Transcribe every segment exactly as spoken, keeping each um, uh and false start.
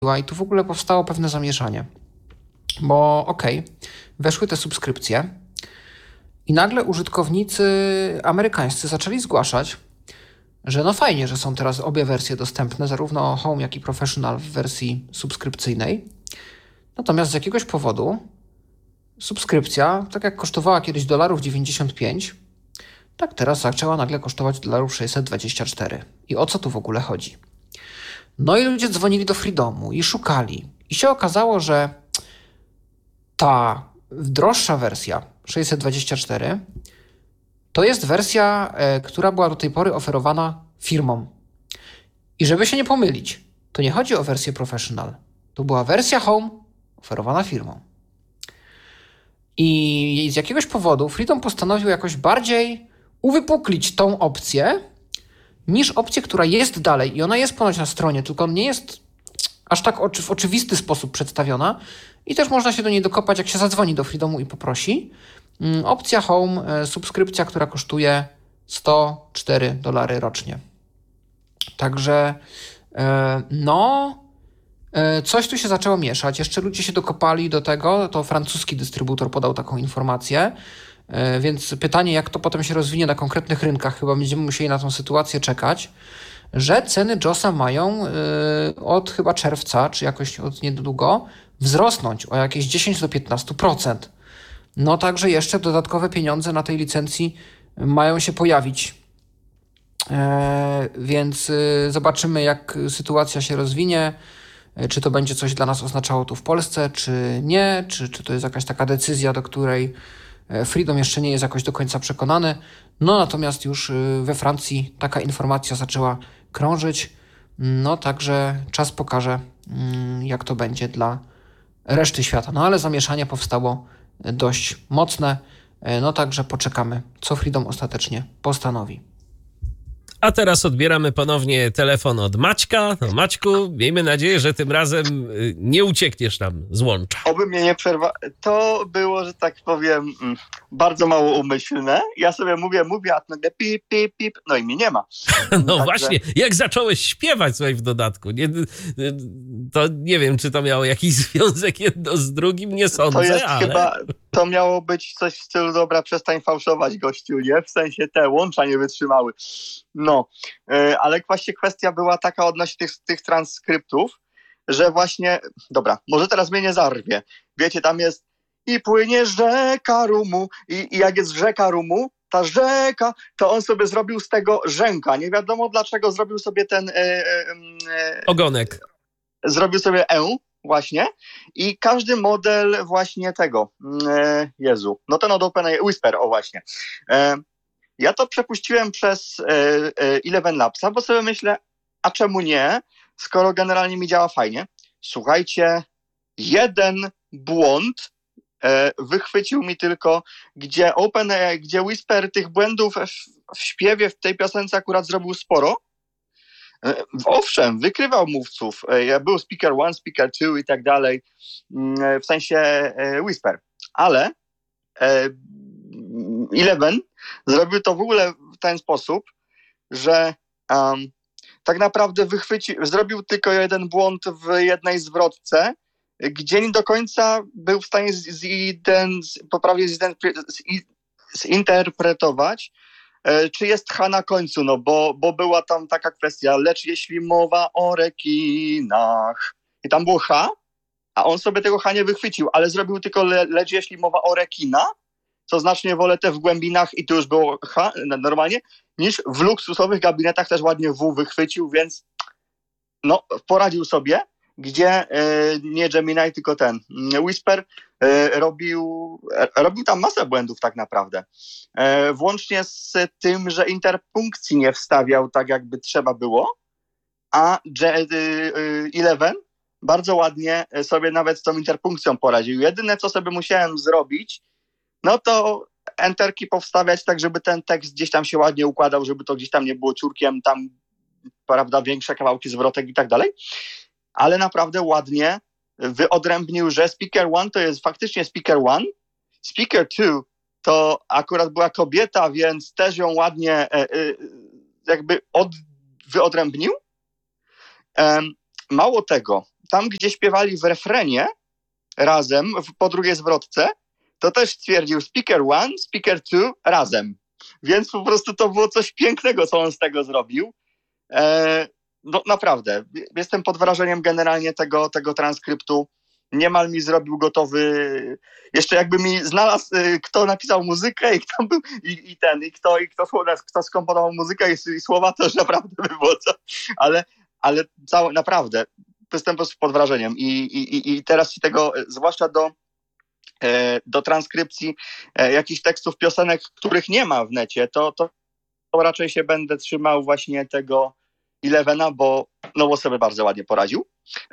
i tu w ogóle powstało pewne zamieszanie. Bo okej, okay, weszły te subskrypcje i nagle użytkownicy amerykańscy zaczęli zgłaszać, że no fajnie, że są teraz obie wersje dostępne, zarówno Home, jak i Professional w wersji subskrypcyjnej. Natomiast z jakiegoś powodu subskrypcja, tak jak kosztowała kiedyś dolarów dziewięćdziesiąt pięć, tak teraz zaczęła nagle kosztować dolarów sześćset dwadzieścia cztery. I o co tu w ogóle chodzi? No i ludzie dzwonili do Freedomu i szukali. I się okazało, że ta droższa wersja sześćset dwadzieścia cztery to jest wersja, e, która była do tej pory oferowana firmom. I żeby się nie pomylić, to nie chodzi o wersję Professional. To była wersja Home oferowana firmom. I z jakiegoś powodu Freedom postanowił jakoś bardziej uwypuklić tą opcję niż opcję, która jest dalej. I ona jest ponoć na stronie, tylko nie jest aż tak oczy, w oczywisty sposób przedstawiona. I też można się do niej dokopać, jak się zadzwoni do Freedomu i poprosi. Opcja Home, subskrypcja, która kosztuje sto cztery dolary rocznie. Także no, coś tu się zaczęło mieszać. Jeszcze ludzie się dokopali do tego, to francuski dystrybutor podał taką informację, więc pytanie, jak to potem się rozwinie na konkretnych rynkach, chyba będziemy musieli na tą sytuację czekać, że ceny JOSa mają od chyba czerwca, czy jakoś od niedługo, wzrosnąć o jakieś dziesięć do piętnastu procent. No także jeszcze dodatkowe pieniądze na tej licencji mają się pojawić. E, więc y, zobaczymy, jak sytuacja się rozwinie, e, czy to będzie coś dla nas oznaczało tu w Polsce, czy nie, czy, czy to jest jakaś taka decyzja, do której Freedom jeszcze nie jest jakoś do końca przekonany. No natomiast już y, we Francji taka informacja zaczęła krążyć. No także czas pokaże, y, jak to będzie dla reszty świata. No ale zamieszanie powstało dość mocne. No także poczekamy, co Freedom ostatecznie postanowi. A teraz odbieramy ponownie telefon od Maćka. No Maćku, miejmy nadzieję, że tym razem nie uciekniesz nam z łącza. Oby mnie nie przerwa. To było, że tak powiem, bardzo mało umyślne. Ja sobie mówię, mówię, a nagle pip, pip, pip, no i mnie nie ma. No Także... właśnie, jak zacząłeś śpiewać, słuchaj, w dodatku, nie, to nie wiem, czy to miało jakiś związek jedno z drugim, nie sądzę, to jest ale... chyba, to miało być coś w stylu, dobra, przestań fałszować, gościu, nie? W sensie te łącza nie wytrzymały. No, yy, ale właśnie kwestia była taka odnośnie tych, tych transkryptów, że właśnie, dobra, może teraz mnie nie zarwie. Wiecie, tam jest i płynie rzeka rumu i, i jak jest rzeka rumu, ta rzeka, to on sobie zrobił z tego rzęka. Nie wiadomo dlaczego zrobił sobie ten... Yy, yy, Ogonek. Zrobił sobie E, właśnie, i każdy model właśnie tego, yy, Jezu, no ten od OpenAI, Whisper, o właśnie. Yy, ja to przepuściłem przez yy, yy, Eleven Labsa, bo sobie myślę, a czemu nie, skoro generalnie mi działa fajnie. Słuchajcie, jeden błąd e, wychwycił mi tylko, gdzie OpenAI, gdzie Whisper tych błędów w, w śpiewie w tej piosence akurat zrobił sporo. E, owszem, wykrywał mówców. E, był speaker one, speaker two i tak dalej, e, w sensie e, Whisper. Ale e, Eleven zrobił to w ogóle w ten sposób, że um, tak naprawdę wychwycił, zrobił tylko jeden błąd w jednej zwrotce, gdzie nie do końca był w stanie ziden, poprawnie ziden, zinterpretować, czy jest H na końcu, no bo, bo była tam taka kwestia, lecz jeśli mowa o rekinach, i tam było H, a on sobie tego H nie wychwycił, ale zrobił tylko le, lecz jeśli mowa o rekina, co znacznie wolę te w głębinach i tu już było H normalnie, niż w luksusowych gabinetach też ładnie W wychwycił, więc no poradził sobie, gdzie y, nie Gemini, tylko ten y, Whisper y, robił, y, robił tam masę błędów tak naprawdę. Y, włącznie z tym, że interpunkcji nie wstawiał tak jakby trzeba było, a y, y, Eleven bardzo ładnie sobie nawet z tą interpunkcją poradził. Jedyne co sobie musiałem zrobić, no to enterki powstawiać tak, żeby ten tekst gdzieś tam się ładnie układał, żeby to gdzieś tam nie było ciurkiem, tam, prawda, większe kawałki zwrotek i tak dalej. Ale naprawdę ładnie wyodrębnił, że speaker one to jest faktycznie speaker one, speaker two to akurat była kobieta, więc też ją ładnie e, e, jakby od, wyodrębnił. E, mało tego, tam, gdzie śpiewali w refrenie razem, w, po drugiej zwrotce, to też stwierdził speaker one, speaker two razem. Więc po prostu to było coś pięknego, co on z tego zrobił. E, no naprawdę, jestem pod wrażeniem generalnie tego, tego transkryptu. Niemal mi zrobił gotowy, jeszcze jakby mi znalazł, kto napisał muzykę i kto był, i, i ten, i kto, i kto, kto skomponował muzykę i, i słowa, to już naprawdę by było co. Ale, ale całe, naprawdę, jestem po prostu pod wrażeniem. I, i, i teraz się tego, zwłaszcza do, do transkrypcji jakichś tekstów piosenek, których nie ma w necie, to, to, to raczej się będę trzymał właśnie tego Elevena, bo, no bo sobie bardzo ładnie poradził.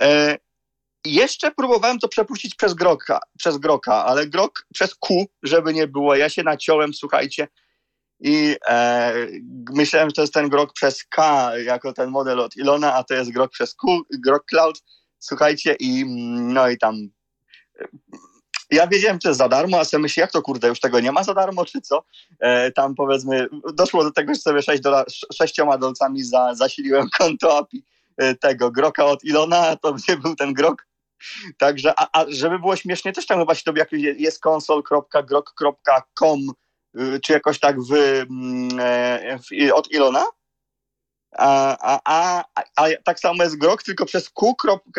Jeszcze próbowałem to przepuścić przez Groka, przez Groka, ale Grok przez Q, żeby nie było. Ja się naciąłem, słuchajcie, i e, myślałem, że to jest ten Grok przez K, jako ten model od Ilona, a to jest Grok przez Q, Grok Cloud, słuchajcie, i no i tam ja wiedziałem, że to jest za darmo, a sobie myślę, jak to kurde, już tego nie ma za darmo, czy co? E, tam powiedzmy, doszło do tego, że sobie sześć dolar, sześcioma dolcami za, zasiliłem konto A P I tego Groka od Ilona, a to gdzie był ten Grok. Także, a, a żeby było śmiesznie, też tam chyba się to jakieś jest console kropka grok kropka com czy jakoś tak w, w, od Ilona. A, a, a, a tak samo jest Grok, tylko przez Q,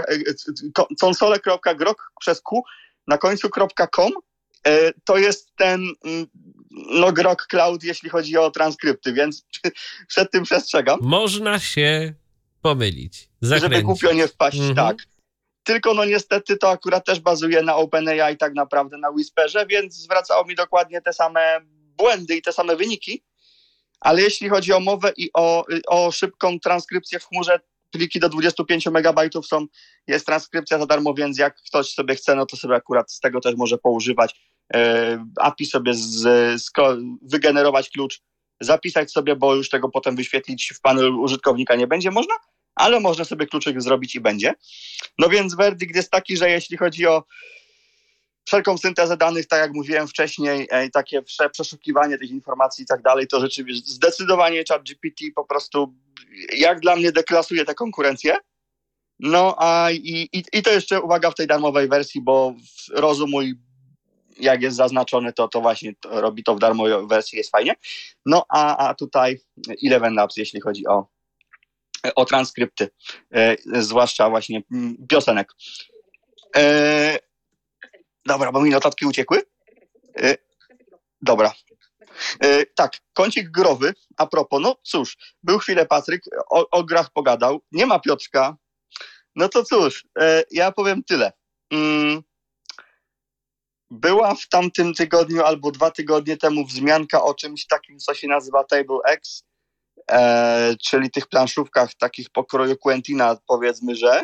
console kropka grok przez Q na końcu .com. To jest ten no Grok Cloud, jeśli chodzi o transkrypty, więc przed tym przestrzegam. Można się pomylić, zakręcić. Żeby głupio nie wpaść, mhm. tak. Tylko no niestety to akurat też bazuje na OpenAI tak naprawdę, na Whisperze, więc zwracało mi dokładnie te same błędy i te same wyniki. Ale jeśli chodzi o mowę i o, o szybką transkrypcję w chmurze, pliki do dwadzieścia pięć megabajtów są, jest transkrypcja za darmo, więc jak ktoś sobie chce, no to sobie akurat z tego też może poużywać. E, A P I sobie z, z, wygenerować klucz, zapisać sobie, bo już tego potem wyświetlić w panelu użytkownika nie będzie można, ale można sobie kluczyk zrobić i będzie. No więc werdykt jest taki, że jeśli chodzi o wszelką syntezę danych, tak jak mówiłem wcześniej, e, takie przeszukiwanie tych informacji i tak dalej, to rzeczywiście zdecydowanie ChatGPT po prostu jak dla mnie deklasuje tę konkurencję. No a i, i, i to jeszcze uwaga w tej darmowej wersji, bo rozum mój, jak jest zaznaczony, to, to właśnie to robi to w darmowej wersji, jest fajnie. No a, a tutaj Eleven Labs, jeśli chodzi o o transkrypty, e, zwłaszcza właśnie m, piosenek. E, dobra, bo mi notatki uciekły. E, dobra. E, tak, kącik growy, a propos, no cóż, był chwilę Patryk, o, o grach pogadał, nie ma Piotrka, no to cóż, e, ja powiem tyle. Mm, była w tamtym tygodniu albo dwa tygodnie temu wzmianka o czymś takim, co się nazywa Table X, E, czyli tych planszówkach takich pokroju Quentina, powiedzmy, że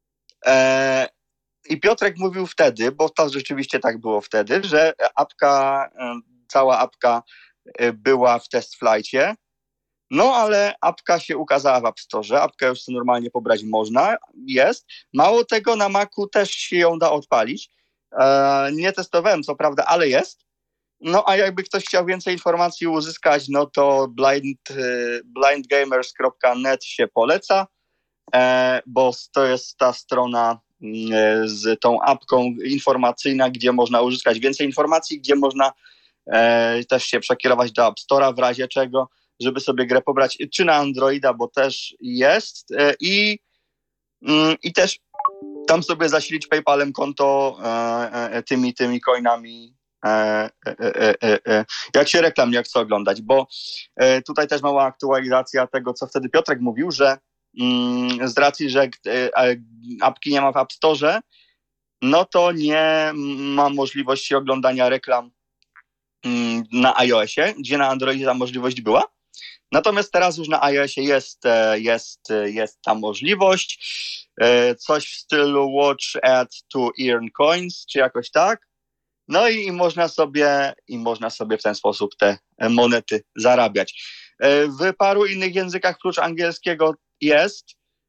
e, i Piotrek mówił wtedy, bo to rzeczywiście tak było wtedy, że apka, e, cała apka e, była w test flightie, no ale apka się ukazała w App Store, apkę już normalnie pobrać można, jest, mało tego na Macu też się ją da odpalić, e, nie testowałem co prawda, ale jest. No a jakby ktoś chciał więcej informacji uzyskać, no to blind, blind gamers kropka net się poleca, e, bo to jest ta strona e, z tą apką informacyjna, gdzie można uzyskać więcej informacji, gdzie można e, też się przekierować do App Store'a w razie czego, żeby sobie grę pobrać, czy na Androida, bo też jest e, i, mm, i też tam sobie zasilić PayPalem konto e, e, tymi, tymi coinami. E, e, e, e, jak się reklam nie chce oglądać, bo e, tutaj też mała aktualizacja tego, co wtedy Piotrek mówił, że mm, z racji, że e, apki nie ma w App Store, no to nie ma możliwości oglądania reklam mm, na iOSie, gdzie na Androidzie ta możliwość była. Natomiast teraz już na iOSie jest, jest, jest ta możliwość, e, coś w stylu watch ad to earn coins, czy jakoś tak. No i, i można sobie i można sobie w ten sposób te monety zarabiać. W paru innych językach prócz angielskiego jest,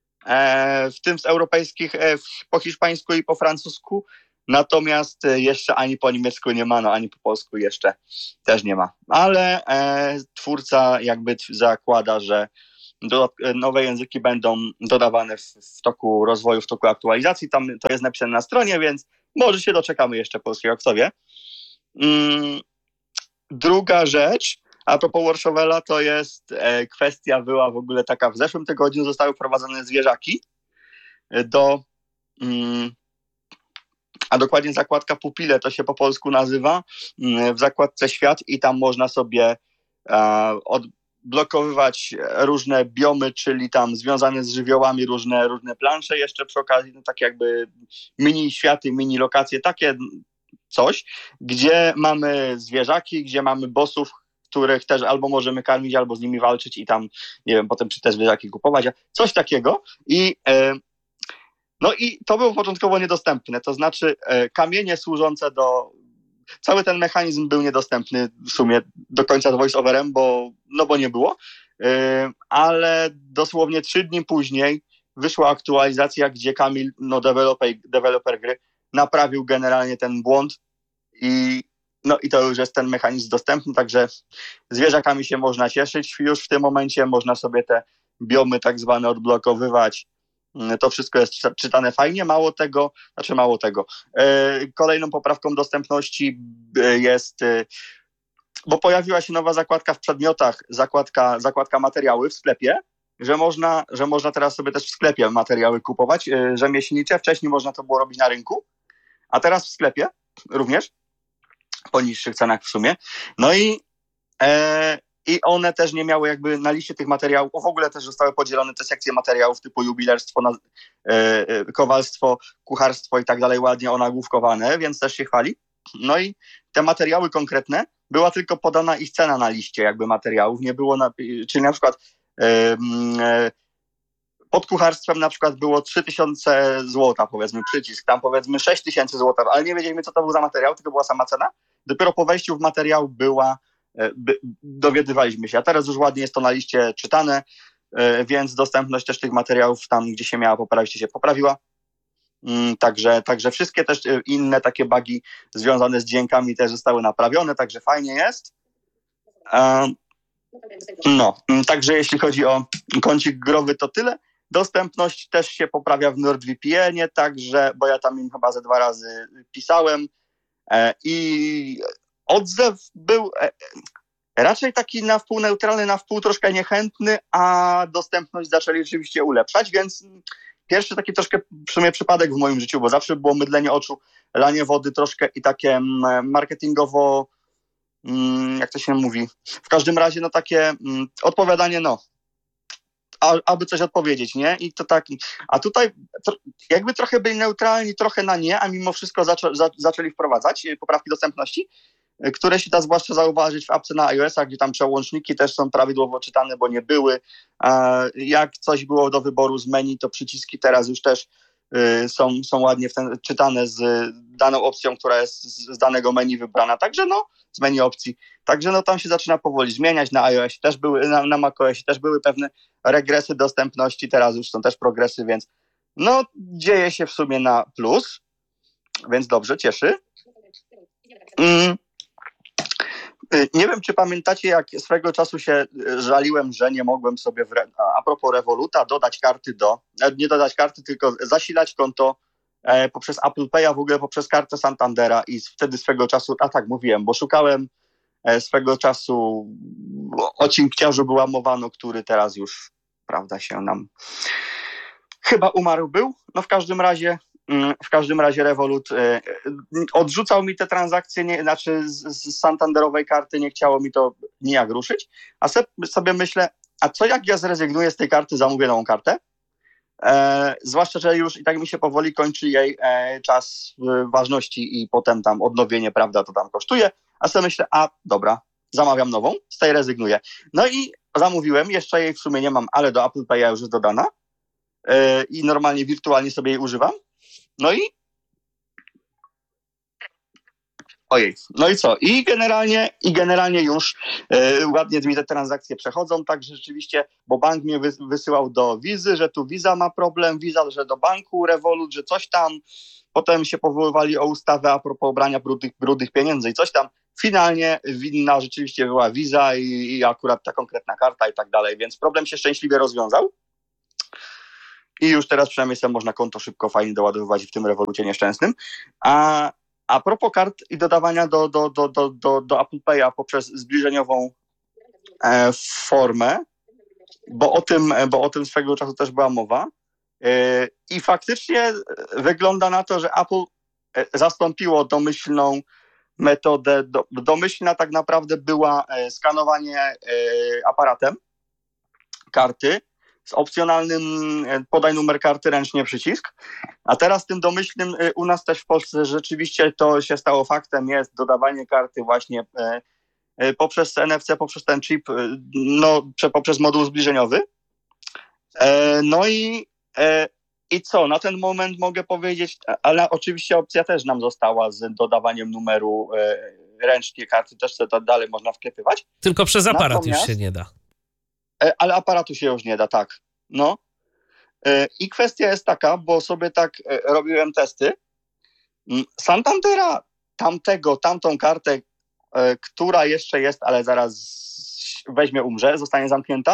w tym z europejskich po hiszpańsku i po francusku, natomiast jeszcze ani po niemiecku nie ma, no ani po polsku jeszcze też nie ma. Ale twórca jakby zakłada, że do, nowe języki będą dodawane w, w toku rozwoju, w toku aktualizacji. Tam to jest napisane na stronie, więc może się doczekamy jeszcze polskiego, kto wie. Mm, druga rzecz, a propos Warshowela, to jest e, kwestia była w ogóle taka, w zeszłym tygodniu zostały wprowadzone zwierzaki do, mm, a dokładnie zakładka Pupile, to się po polsku nazywa, mm, w zakładce Świat i tam można sobie e, odblokowywać różne biomy, czyli tam związane z żywiołami różne, różne plansze jeszcze przy okazji, no takie jakby mini światy, mini lokacje, takie coś, gdzie mamy zwierzaki, gdzie mamy bossów, których też albo możemy karmić, albo z nimi walczyć i tam, nie wiem, potem czy te zwierzaki kupować, coś takiego. I e, no i to było początkowo niedostępne, to znaczy e, kamienie służące do... Cały ten mechanizm był niedostępny w sumie do końca z voice-overem, bo, no bo nie było, e, ale dosłownie trzy dni później wyszła aktualizacja, gdzie Kamil, no deweloper, deweloper gry, naprawił generalnie ten błąd i no i to już jest ten mechanizm dostępny, także zwierzakami się można cieszyć już w tym momencie, można sobie te biomy tak zwane odblokowywać. To wszystko jest czytane fajnie, mało tego, znaczy mało tego. Kolejną poprawką dostępności jest, bo pojawiła się nowa zakładka w przedmiotach, zakładka, zakładka materiały w sklepie, że można, że można teraz sobie też w sklepie materiały kupować rzemieślnicze. Wcześniej można to było robić na rynku, a teraz w sklepie również, po niższych cenach w sumie. No i, e, i one też nie miały jakby na liście tych materiałów, w ogóle też zostały podzielone te sekcje materiałów typu jubilerstwo, na, e, kowalstwo, kucharstwo i tak dalej, ładnie onagłówkowane, więc też się chwali. No i te materiały konkretne, była tylko podana ich cena na liście jakby materiałów, nie było, na, czyli na przykład e, e, pod kucharstwem na przykład było trzy tysiące złota, powiedzmy, przycisk, tam powiedzmy sześć tysięcy złota, ale nie wiedzieliśmy, co to był za materiał, tylko była sama cena. Dopiero po wejściu w materiał była, by, dowiadywaliśmy się, a teraz już ładnie jest to na liście czytane, więc dostępność też tych materiałów tam, gdzie się miała poprawić, się poprawiła. Także, także wszystkie też inne takie bugi związane z dźwiękami też zostały naprawione, także fajnie jest. No, także jeśli chodzi o kącik growy, to tyle. Dostępność też się poprawia w NordVPN-ie, także, bo ja tam im chyba ze dwa razy pisałem e, i odzew był e, raczej taki na wpół neutralny, na wpół troszkę niechętny, a dostępność zaczęli rzeczywiście ulepszać, więc pierwszy taki troszkę w sumie przypadek w moim życiu, bo zawsze było mydlenie oczu, lanie wody troszkę i takie marketingowo, jak to się mówi, w każdym razie no takie odpowiadanie no, a, aby coś odpowiedzieć, nie? I to tak, a tutaj to, jakby trochę byli neutralni, trochę na nie, a mimo wszystko zaczą, za, zaczęli wprowadzać poprawki dostępności, które się da zwłaszcza zauważyć w apce na iOS-a, gdzie tam przełączniki też są prawidłowo czytane, bo nie były. Jak coś było do wyboru z menu, to przyciski teraz już też są, są ładnie w ten, czytane z daną opcją, która jest z danego menu wybrana. Także no, z menu opcji. Także no tam się zaczyna powoli zmieniać. Na iOS też były, na, na macOS też były pewne regresy dostępności, teraz już są też progresy, więc no dzieje się w sumie na plus, więc dobrze, cieszy. Mm. Nie wiem, czy pamiętacie, jak swego czasu się żaliłem, że nie mogłem sobie, w, a propos Revoluta, dodać karty do, nie dodać karty, tylko zasilać konto e, poprzez Apple Pay, a w ogóle poprzez kartę Santandera i wtedy swego czasu, a tak mówiłem, bo szukałem e, swego czasu o cinkciarzu byłamowano, który teraz już, prawda, się nam chyba umarł był, no w każdym razie W każdym razie Revolut y, odrzucał mi te transakcje, nie, znaczy z, z Santanderowej karty nie chciało mi to nijak ruszyć, a se, sobie myślę, a co jak ja zrezygnuję z tej karty, zamówię nową kartę? E, zwłaszcza, że już i tak mi się powoli kończy jej e, czas e, ważności i potem tam odnowienie, prawda, to tam kosztuje, a sobie myślę, a dobra, zamawiam nową, z tej rezygnuję. No i zamówiłem, jeszcze jej w sumie nie mam, ale do Apple Pay'a już jest dodana e, i normalnie wirtualnie sobie jej używam. No i ojej, no i co? I generalnie, i generalnie już yy, ładnie mi te transakcje przechodzą, tak rzeczywiście, bo bank mnie wy, wysyłał do Wizy, że tu Visa ma problem, Visa, że do banku, Revolut, że coś tam. Potem się powoływali o ustawę a propos brania brudnych, brudnych pieniędzy i coś tam. finalnie winna rzeczywiście była Visa i, i akurat ta konkretna karta i tak dalej, więc problem się szczęśliwie rozwiązał. I już teraz przynajmniej sobie można konto szybko, fajnie doładowywać w tym rewolucie nieszczęsnym. A, a propos kart i dodawania do, do, do, do, do, do Apple Pay'a poprzez zbliżeniową e, formę, bo o tym, bo o tym swego czasu też była mowa. E, I faktycznie wygląda na to, że Apple zastąpiło domyślną metodę. Do, domyślna tak naprawdę była skanowanie e, aparatem karty, z opcjonalnym podaj numer karty, ręcznie przycisk. A teraz tym domyślnym u nas też w Polsce rzeczywiście to się stało faktem, jest dodawanie karty właśnie poprzez N F C, poprzez ten chip, no poprzez moduł zbliżeniowy. No i, i co? Na ten moment mogę powiedzieć, ale oczywiście opcja też nam została z dodawaniem numeru ręcznie karty, też to dalej można wklepywać. Tylko przez aparat Natomiast, już się nie da. Ale aparatu się już nie da, tak. No. I kwestia jest taka, bo sobie tak robiłem testy. Santandera, tamtego, tamtą kartę, która jeszcze jest, ale zaraz weźmie, umrze, zostanie zamknięta,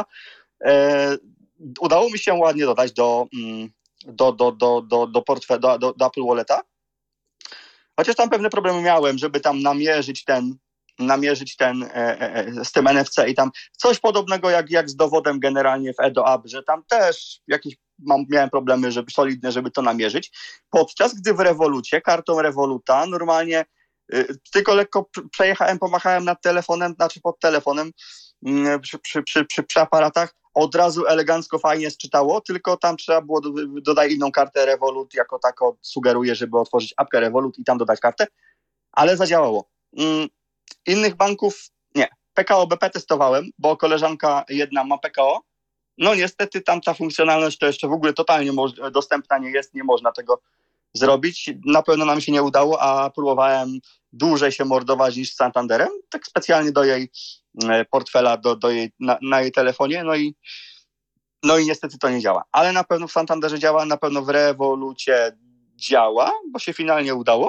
udało mi się ładnie dodać do, do, do, do, do, do portfela, do, do, do Apple Walleta. Chociaż tam pewne problemy miałem, żeby tam namierzyć ten namierzyć ten e, e, z tym N F C i tam coś podobnego jak, jak z dowodem generalnie w EdoApp, że tam też jakieś mam, miałem problemy żeby, solidne, żeby to namierzyć. Podczas gdy w Revolucie, kartą Revoluta normalnie y, tylko lekko przejechałem, pomachałem nad telefonem, znaczy pod telefonem y, przy, przy, przy, przy, przy aparatach, od razu elegancko, fajnie sczytało, tylko tam trzeba było do, dodać inną kartę Revolut, jako tako sugeruję, żeby otworzyć apkę Revolut i tam dodać kartę, ale zadziałało. Y, Innych banków nie. P K O B P testowałem, bo koleżanka jedna ma P K O. No niestety tam ta funkcjonalność to jeszcze w ogóle totalnie moż- dostępna nie jest, nie można tego zrobić. Na pewno nam się nie udało, a próbowałem dłużej się mordować niż z Santanderem, tak specjalnie do jej portfela, do, do jej, na, na jej telefonie, no i, no i niestety to nie działa. Ale na pewno w Santanderze działa, na pewno w Revolucie działa, bo się finalnie udało.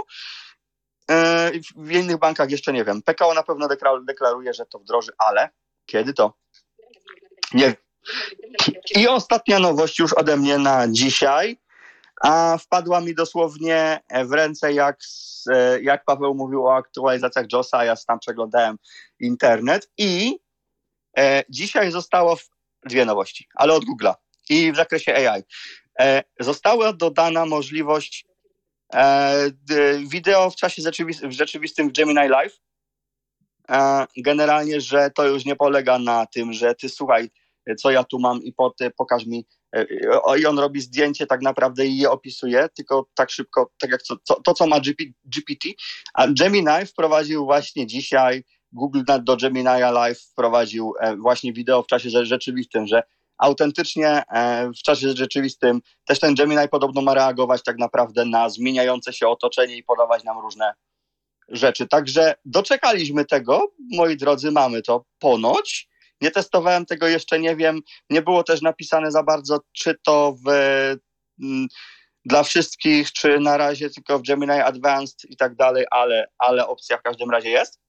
W innych bankach jeszcze nie wiem. P K O na pewno deklaruje, że to wdroży, ale kiedy to? Nie wiem. I ostatnia nowość już ode mnie na dzisiaj, a wpadła mi dosłownie w ręce, jak, jak Paweł mówił o aktualizacjach JOSa, ja tam przeglądałem internet i e, dzisiaj zostało w, dwie nowości, ale od Google'a i w zakresie A I. E, została dodana możliwość E, wideo w czasie rzeczywistym, rzeczywistym w Gemini Live. E, generalnie, że to już nie polega na tym, że ty słuchaj, co ja tu mam i po, ty, pokaż mi. E, i on robi zdjęcie tak naprawdę i je opisuje, tylko tak szybko, tak jak to, to, to co ma G P T. A Gemini wprowadził właśnie dzisiaj, Google do Gemini Live wprowadził właśnie wideo w czasie rzeczywistym, że autentycznie w czasie rzeczywistym też ten Gemini podobno ma reagować tak naprawdę na zmieniające się otoczenie i podawać nam różne rzeczy. Także doczekaliśmy tego, moi drodzy, mamy to ponoć. Nie testowałem tego jeszcze, nie wiem. Nie było też napisane za bardzo, czy to w, m, dla wszystkich, czy na razie tylko w Gemini Advanced i tak dalej, ale, ale opcja w każdym razie jest.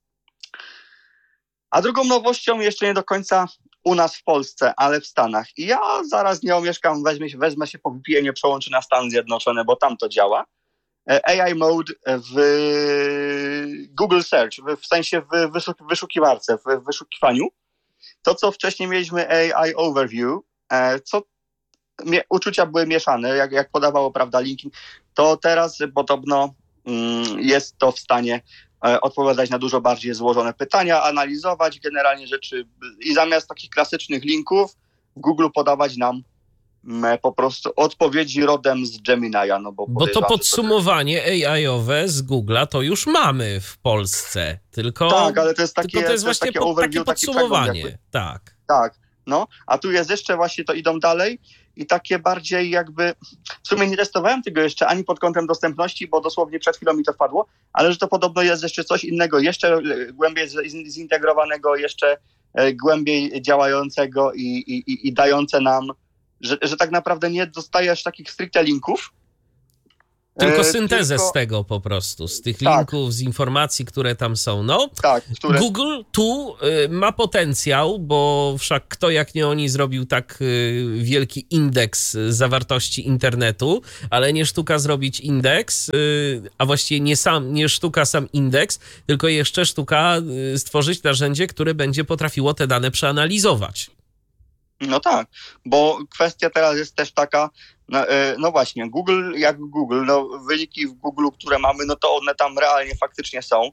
A drugą nowością, jeszcze nie do końca u nas w Polsce, ale w Stanach. I ja zaraz nie omieszkam, wezmę się, wezmę się po V P N-ie, przełączę na Stany Zjednoczone, bo tam to działa. A I Mode w Google Search, w sensie w wyszukiwarce, w wyszukiwaniu. To, co wcześniej mieliśmy A I Overview, co uczucia były mieszane, jak, jak podawało, prawda, linki, to teraz podobno mm, jest to w stanie odpowiadać na dużo bardziej złożone pytania, analizować generalnie rzeczy i zamiast takich klasycznych linków w Google podawać nam po prostu odpowiedzi rodem z Gemini'a. No bo bo to podsumowanie A I-owe z Google'a to już mamy w Polsce, tylko, tak, ale to jest takie, tylko to jest to jest właśnie takie, po, overview, takie podsumowanie. Taki tak. Tak, no, a tu jest jeszcze właśnie, to idą dalej i takie bardziej jakby, w sumie nie testowałem tego jeszcze ani pod kątem dostępności, bo dosłownie przed chwilą mi to wpadło, ale że to podobno jest jeszcze coś innego, jeszcze głębiej zintegrowanego, jeszcze głębiej działającego i, i, i dające nam, że, że tak naprawdę nie dostajesz takich stricte linków, Tylko e, syntezę tylko... z tego po prostu, z tych tak. linków, z informacji, które tam są. No, tak, które... Google tu y, ma potencjał, bo wszak kto jak nie oni zrobił tak y, wielki indeks zawartości internetu, ale nie sztuka zrobić indeks, y, a właściwie nie, sam, nie sztuka sam indeks, tylko jeszcze sztuka y, stworzyć narzędzie, które będzie potrafiło te dane przeanalizować. No tak, bo kwestia teraz jest też taka, no, no właśnie, Google jak Google, no wyniki w Google, które mamy, no to one tam realnie faktycznie są,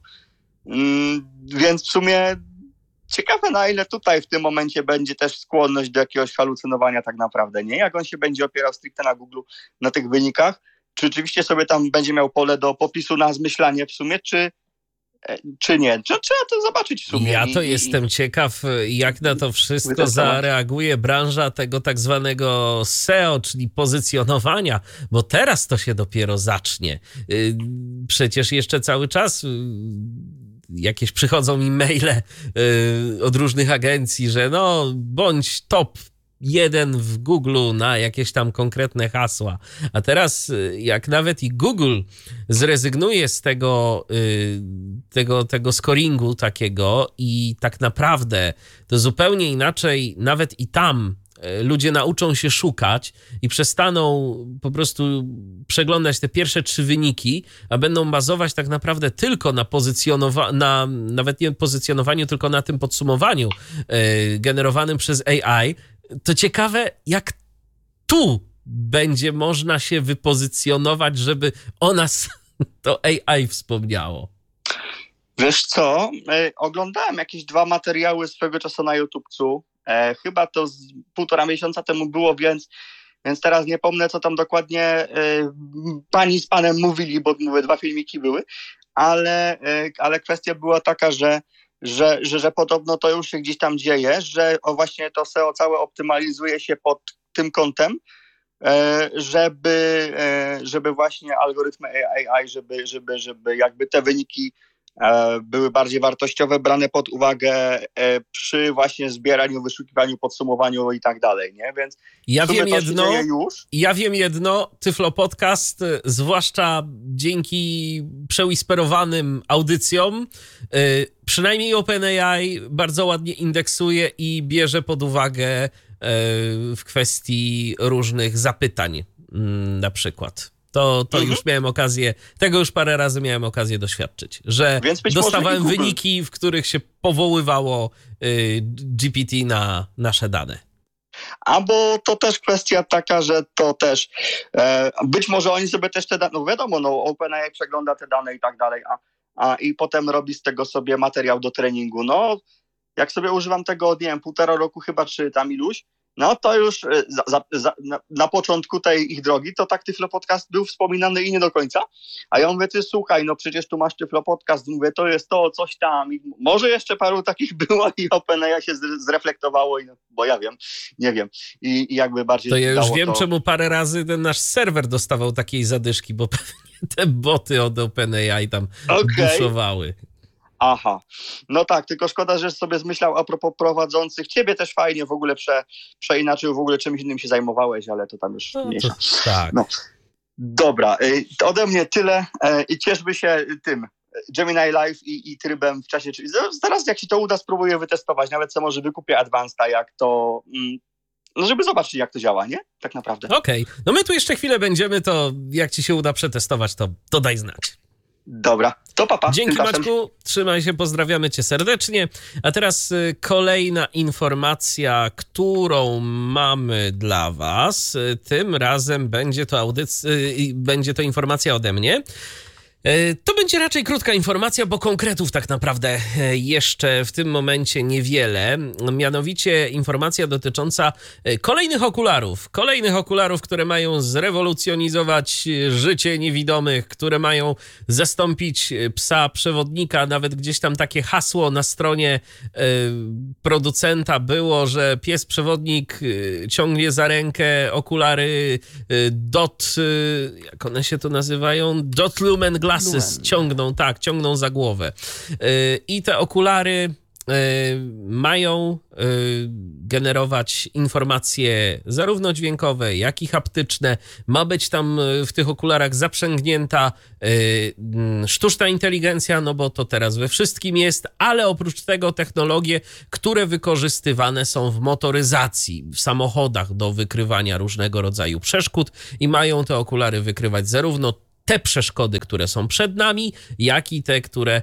mm, więc w sumie ciekawe, na ile tutaj w tym momencie będzie też skłonność do jakiegoś halucynowania tak naprawdę, nie? Jak on się będzie opierał stricte na Google, na tych wynikach, czy rzeczywiście sobie tam będzie miał pole do popisu na zmyślanie w sumie, czy czy nie? Trzeba to zobaczyć w sumie. Ja to I, jestem i, ciekaw, jak na to wszystko wytestować. zareaguje branża tego tak zwanego S E O, czyli pozycjonowania, bo teraz to się dopiero zacznie. Przecież jeszcze cały czas jakieś przychodzą mi maile od różnych agencji, że no bądź top jeden w Google na jakieś tam konkretne hasła. A teraz jak nawet i Google zrezygnuje z tego, tego, tego scoringu takiego i tak naprawdę to zupełnie inaczej nawet i tam ludzie nauczą się szukać i przestaną po prostu przeglądać te pierwsze trzy wyniki, a będą bazować tak naprawdę tylko na pozycjonowaniu, na, nawet nie pozycjonowaniu, tylko na tym podsumowaniu yy, generowanym przez A I, to ciekawe, jak tu będzie można się wypozycjonować, żeby o nas to A I wspomniało. Wiesz co, e, oglądałem jakieś dwa materiały swego czasu na YouTube'cu. E, chyba to z półtora miesiąca temu było, więc, więc teraz nie pomnę, co tam dokładnie e, pani z panem mówili, bo mówię, dwa filmiki były, ale, e, ale kwestia była taka, że, że, że, że podobno to już się gdzieś tam dzieje, że o właśnie to S E O całe optymalizuje się pod tym kątem, e, żeby, e, żeby właśnie algorytmy A I, żeby, żeby, żeby jakby te wyniki były bardziej wartościowe, brane pod uwagę przy właśnie zbieraniu, wyszukiwaniu, podsumowaniu i tak dalej, nie? Więc ja wiem jedno, już. ja wiem jedno, Tyflo Podcast, zwłaszcza dzięki przewhisperowanym audycjom, yy, przynajmniej OpenAI bardzo ładnie indeksuje i bierze pod uwagę yy, w kwestii różnych zapytań, yy, na przykład. To, to mhm. już miałem okazję, tego już parę razy miałem okazję doświadczyć, że dostawałem wyniki, w których się powoływało y, G P T na nasze dane. Albo to też kwestia taka, że to też, e, być może oni sobie też te dane, no wiadomo, no OpenAI przegląda te dane i tak dalej, a, a i potem robi z tego sobie materiał do treningu. No, jak sobie używam tego od, nie wiem, półtora roku chyba, czy tam iluś, no to już za, za, za, na, na początku tej ich drogi, to tak Tyflo Podcast był wspominany i nie do końca. A ja mówię, ty słuchaj, no przecież tu masz Tyflo Podcast, mówię, to jest to, coś tam. I może jeszcze paru takich było i OpenAI się zreflektowało, i no, bo ja wiem, nie wiem. I, i jakby bardziej... To ja już wiem, to... czemu parę razy ten nasz serwer dostawał takiej zadyszki, bo pewnie te boty od OpenAI tam okay. buszowały. Aha, no tak, tylko szkoda, że sobie zmyślał a propos prowadzących. Ciebie też fajnie w ogóle prze, przeinaczył, w ogóle czymś innym się zajmowałeś, ale to tam już no, mniejsza. To, tak. No. Dobra, y, to ode mnie tyle y, i cieszmy się tym Gemini Live i, i trybem w czasie. Czyli zaraz jak się to uda, spróbuję wytestować, nawet co może wykupię Advanceda, jak to... Mm, no żeby zobaczyć, jak to działa, nie? Tak naprawdę. Okej, okay. No my tu jeszcze chwilę będziemy, to jak ci się uda przetestować, to, to daj znać. Dobra, to papa. Dzięki Maćku, trzymaj się, pozdrawiamy cię serdecznie. A teraz y, kolejna informacja, którą mamy dla was. Y, tym razem będzie to audycja, y, będzie to informacja ode mnie. To będzie raczej krótka informacja, bo konkretów tak naprawdę jeszcze w tym momencie niewiele. Mianowicie informacja dotycząca kolejnych okularów. Kolejnych okularów, które mają zrewolucjonizować życie niewidomych, które mają zastąpić psa przewodnika. Nawet gdzieś tam takie hasło na stronie producenta było, że pies przewodnik ciągnie za rękę okulary dot, jak one się to nazywają? Dot Lumen Glasses. Ciągną, tak, ciągną za głowę. Yy, I te okulary mają generować informacje zarówno dźwiękowe, jak i haptyczne. Ma być tam w tych okularach zaprzęgnięta sztuczna inteligencja, no bo to teraz we wszystkim jest, ale oprócz tego technologie, które wykorzystywane są w motoryzacji, w samochodach do wykrywania różnego rodzaju przeszkód i mają te okulary wykrywać zarówno te przeszkody, które są przed nami, jak i te, które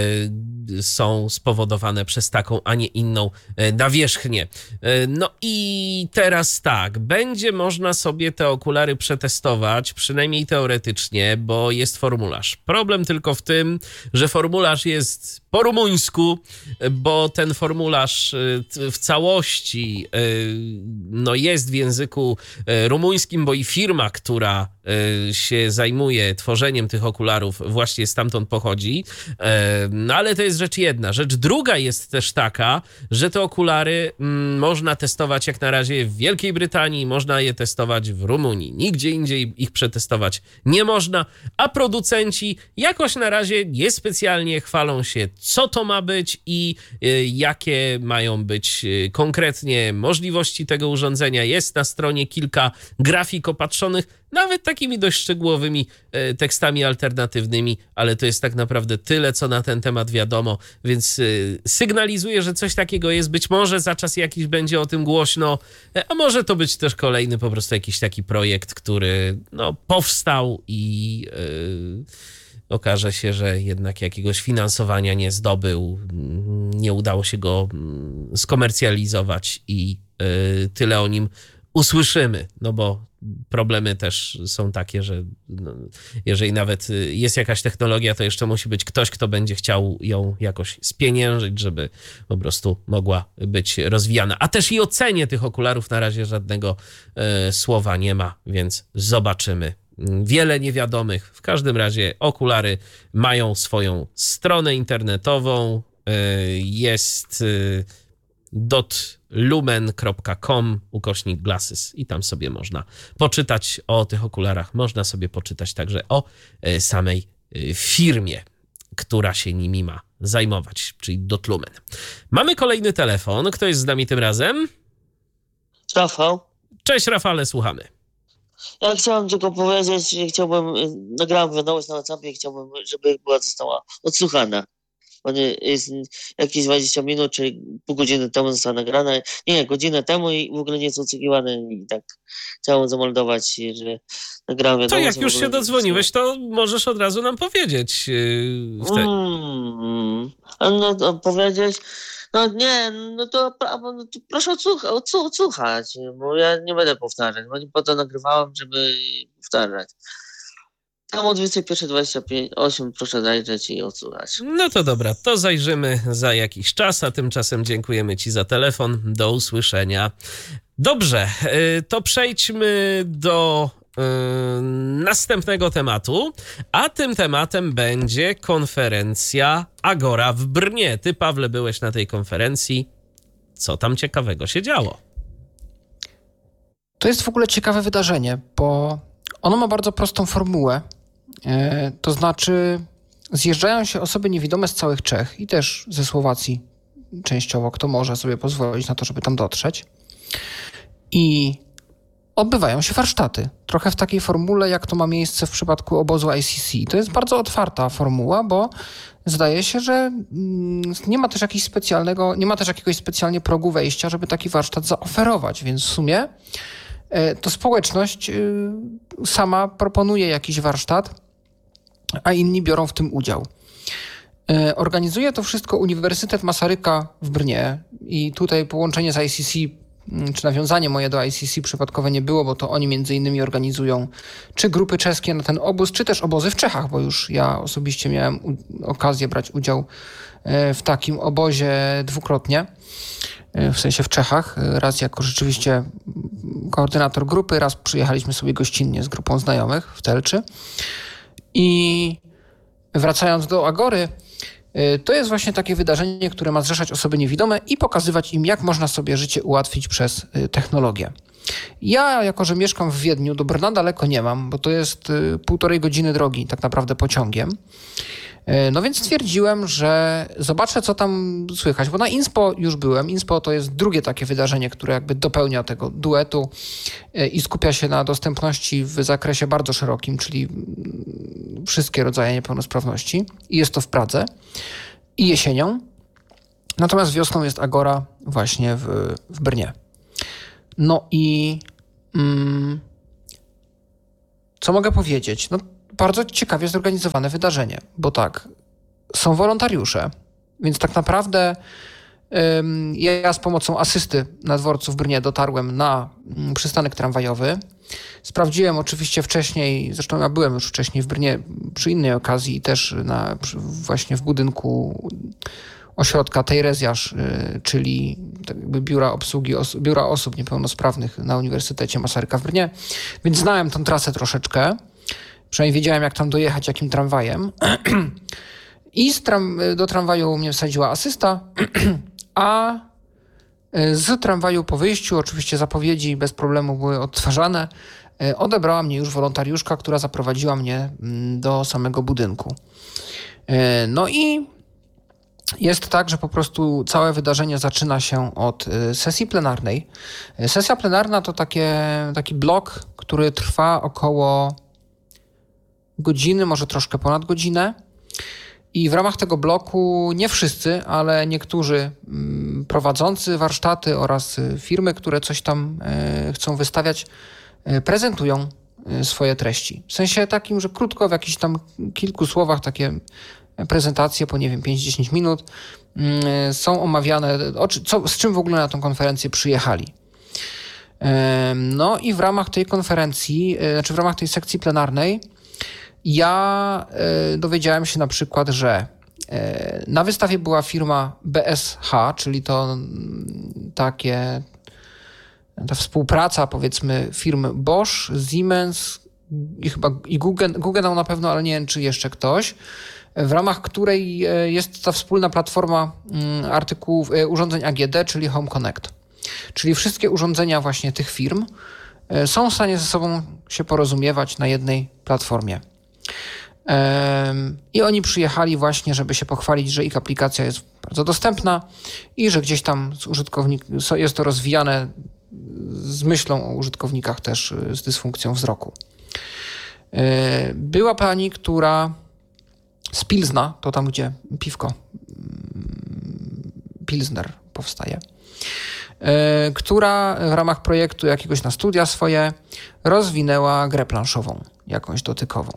y, są spowodowane przez taką, a nie inną y, nawierzchnię. Y, no i teraz tak, będzie można sobie te okulary przetestować, przynajmniej teoretycznie, bo jest formularz. Problem tylko w tym, że formularz jest po rumuńsku, bo ten formularz w całości no jest w języku rumuńskim, bo i firma, która się zajmuje tworzeniem tych okularów, właśnie stamtąd pochodzi. No ale to jest rzecz jedna. Rzecz druga jest też taka, że te okulary można testować jak na razie w Wielkiej Brytanii, można je testować w Rumunii. Nigdzie indziej ich przetestować nie można, a producenci jakoś na razie niespecjalnie chwalą się, co to ma być i jakie mają być konkretnie możliwości tego urządzenia. Jest na stronie kilka grafik opatrzonych, nawet takimi dość szczegółowymi tekstami alternatywnymi, ale to jest tak naprawdę tyle, co na ten temat wiadomo, więc sygnalizuję, że coś takiego jest. Być może za czas jakiś będzie o tym głośno, a może to być też kolejny po prostu jakiś taki projekt, który no, powstał i yy, okaże się, że jednak jakiegoś finansowania nie zdobył, nie udało się go skomercjalizować i yy, tyle o nim usłyszymy, no bo problemy też są takie, że no, jeżeli nawet jest jakaś technologia, to jeszcze musi być ktoś, kto będzie chciał ją jakoś spieniężyć, żeby po prostu mogła być rozwijana. A też i o cenie tych okularów na razie żadnego e, słowa nie ma, więc zobaczymy. Wiele niewiadomych. W każdym razie okulary mają swoją stronę internetową. E, jest e, dotlumen kropka com ukośnik glasses i tam sobie można poczytać o tych okularach. Można sobie poczytać także o samej firmie, która się nimi ma zajmować, czyli Dotlumen. Mamy kolejny telefon. Kto jest z nami tym razem? Rafał. Cześć Rafale, słuchamy. Ja chciałem tylko powiedzieć, że chciałbym, nagrałem wiadomość na WhatsAppie i chciałbym, żeby była została odsłuchana. On jest jakieś dwadzieścia minut, czyli pół godziny temu została nagrana. Nie, godzinę temu i w ogóle nie jest odsłuchiwane. I tak chciałem zameldować, że nagrałem wiadomość. To jak już się dodzwoniłeś, to możesz od razu nam powiedzieć. Yy, te... mm, no to powiedzieć, no nie, no to, no to proszę odsłuchać, odsłuchać, bo ja nie będę powtarzać, bo nie po to nagrywałem, żeby powtarzać. Tam o dwudziestej pierwszej dwadzieścia osiem proszę zajrzeć i odsłuchać. No to dobra, to zajrzymy za jakiś czas, a tymczasem dziękujemy Ci za telefon. Do usłyszenia. Dobrze, to przejdźmy do yy, następnego tematu, a tym tematem będzie konferencja Agora w Brnie. Ty, Pawle, byłeś na tej konferencji. Co tam ciekawego się działo? To jest w ogóle ciekawe wydarzenie, bo ono ma bardzo prostą formułę. To znaczy zjeżdżają się osoby niewidome z całych Czech i też ze Słowacji częściowo, kto może sobie pozwolić na to, żeby tam dotrzeć. I odbywają się warsztaty. Trochę w takiej formule, jak to ma miejsce w przypadku obozu I C C. To jest bardzo otwarta formuła, bo zdaje się, że nie ma też jakiegoś specjalnego, nie ma też jakiegoś specjalnie progu wejścia, żeby taki warsztat zaoferować, więc w sumie to społeczność sama proponuje jakiś warsztat, a inni biorą w tym udział. Organizuje to wszystko Uniwersytet Masaryka w Brnie i tutaj połączenie z I C C, czy nawiązanie moje do I C C przypadkowe nie było, bo to oni między innymi organizują czy grupy czeskie na ten obóz, czy też obozy w Czechach, bo już ja osobiście miałem u- okazję brać udział w takim obozie dwukrotnie. W sensie w Czechach, raz jako rzeczywiście koordynator grupy, raz przyjechaliśmy sobie gościnnie z grupą znajomych w Telczy. I wracając do Agory, to jest właśnie takie wydarzenie, które ma zrzeszać osoby niewidome i pokazywać im, jak można sobie życie ułatwić przez technologię. Ja, jako że mieszkam w Wiedniu, do Brna daleko nie mam, bo to jest półtorej godziny drogi tak naprawdę pociągiem. No więc stwierdziłem, że zobaczę, co tam słychać, bo na Inspo już byłem. Inspo to jest drugie takie wydarzenie, które jakby dopełnia tego duetu i skupia się na dostępności w zakresie bardzo szerokim, czyli wszystkie rodzaje niepełnosprawności. I jest to w Pradze i jesienią. Natomiast wiosną jest Agora właśnie w, w Brnie. No i mm, co mogę powiedzieć? No bardzo ciekawie zorganizowane wydarzenie, bo tak, są wolontariusze, więc tak naprawdę ym, ja z pomocą asysty na dworcu w Brnie dotarłem na ym, przystanek tramwajowy. Sprawdziłem oczywiście wcześniej, zresztą ja byłem już wcześniej w Brnie przy innej okazji i też na, przy, właśnie w budynku ośrodka Tejrezjasz, yy, czyli jakby biura obsługi, os- biura osób niepełnosprawnych na Uniwersytecie Masaryka w Brnie, więc znałem tą trasę troszeczkę. Przynajmniej wiedziałem, jak tam dojechać, jakim tramwajem. I z tram- do tramwaju mnie wsadziła asysta, a z tramwaju po wyjściu, oczywiście zapowiedzi bez problemu były odtwarzane, odebrała mnie już wolontariuszka, która zaprowadziła mnie do samego budynku. No i jest tak, że po prostu całe wydarzenie zaczyna się od sesji plenarnej. Sesja plenarna to takie, taki blok, który trwa około godziny, może troszkę ponad godzinę. I w ramach tego bloku nie wszyscy, ale niektórzy prowadzący warsztaty oraz firmy, które coś tam chcą wystawiać, prezentują swoje treści. W sensie takim, że krótko, w jakichś tam kilku słowach takie prezentacje po, nie wiem, pięć do dziesięciu minut są omawiane, co, z czym w ogóle na tą konferencję przyjechali. No i w ramach tej konferencji, znaczy w ramach tej sekcji plenarnej ja dowiedziałem się na przykład, że na wystawie była firma B S H, czyli to takie ta współpraca, powiedzmy, firm Bosch, Siemens i chyba i Google, Google na pewno, ale nie wiem, czy jeszcze ktoś, w ramach której jest ta wspólna platforma artykułów, urządzeń A G D, czyli Home Connect. Czyli wszystkie urządzenia właśnie tych firm są w stanie ze sobą się porozumiewać na jednej platformie. I oni przyjechali właśnie, żeby się pochwalić, że ich aplikacja jest bardzo dostępna i że gdzieś tam z użytkownik, jest to rozwijane z myślą o użytkownikach też z dysfunkcją wzroku. Była pani, która z Pilzna, to tam, gdzie piwko Pilsner powstaje, która w ramach projektu jakiegoś na studia swoje rozwinęła grę planszową, jakąś dotykową.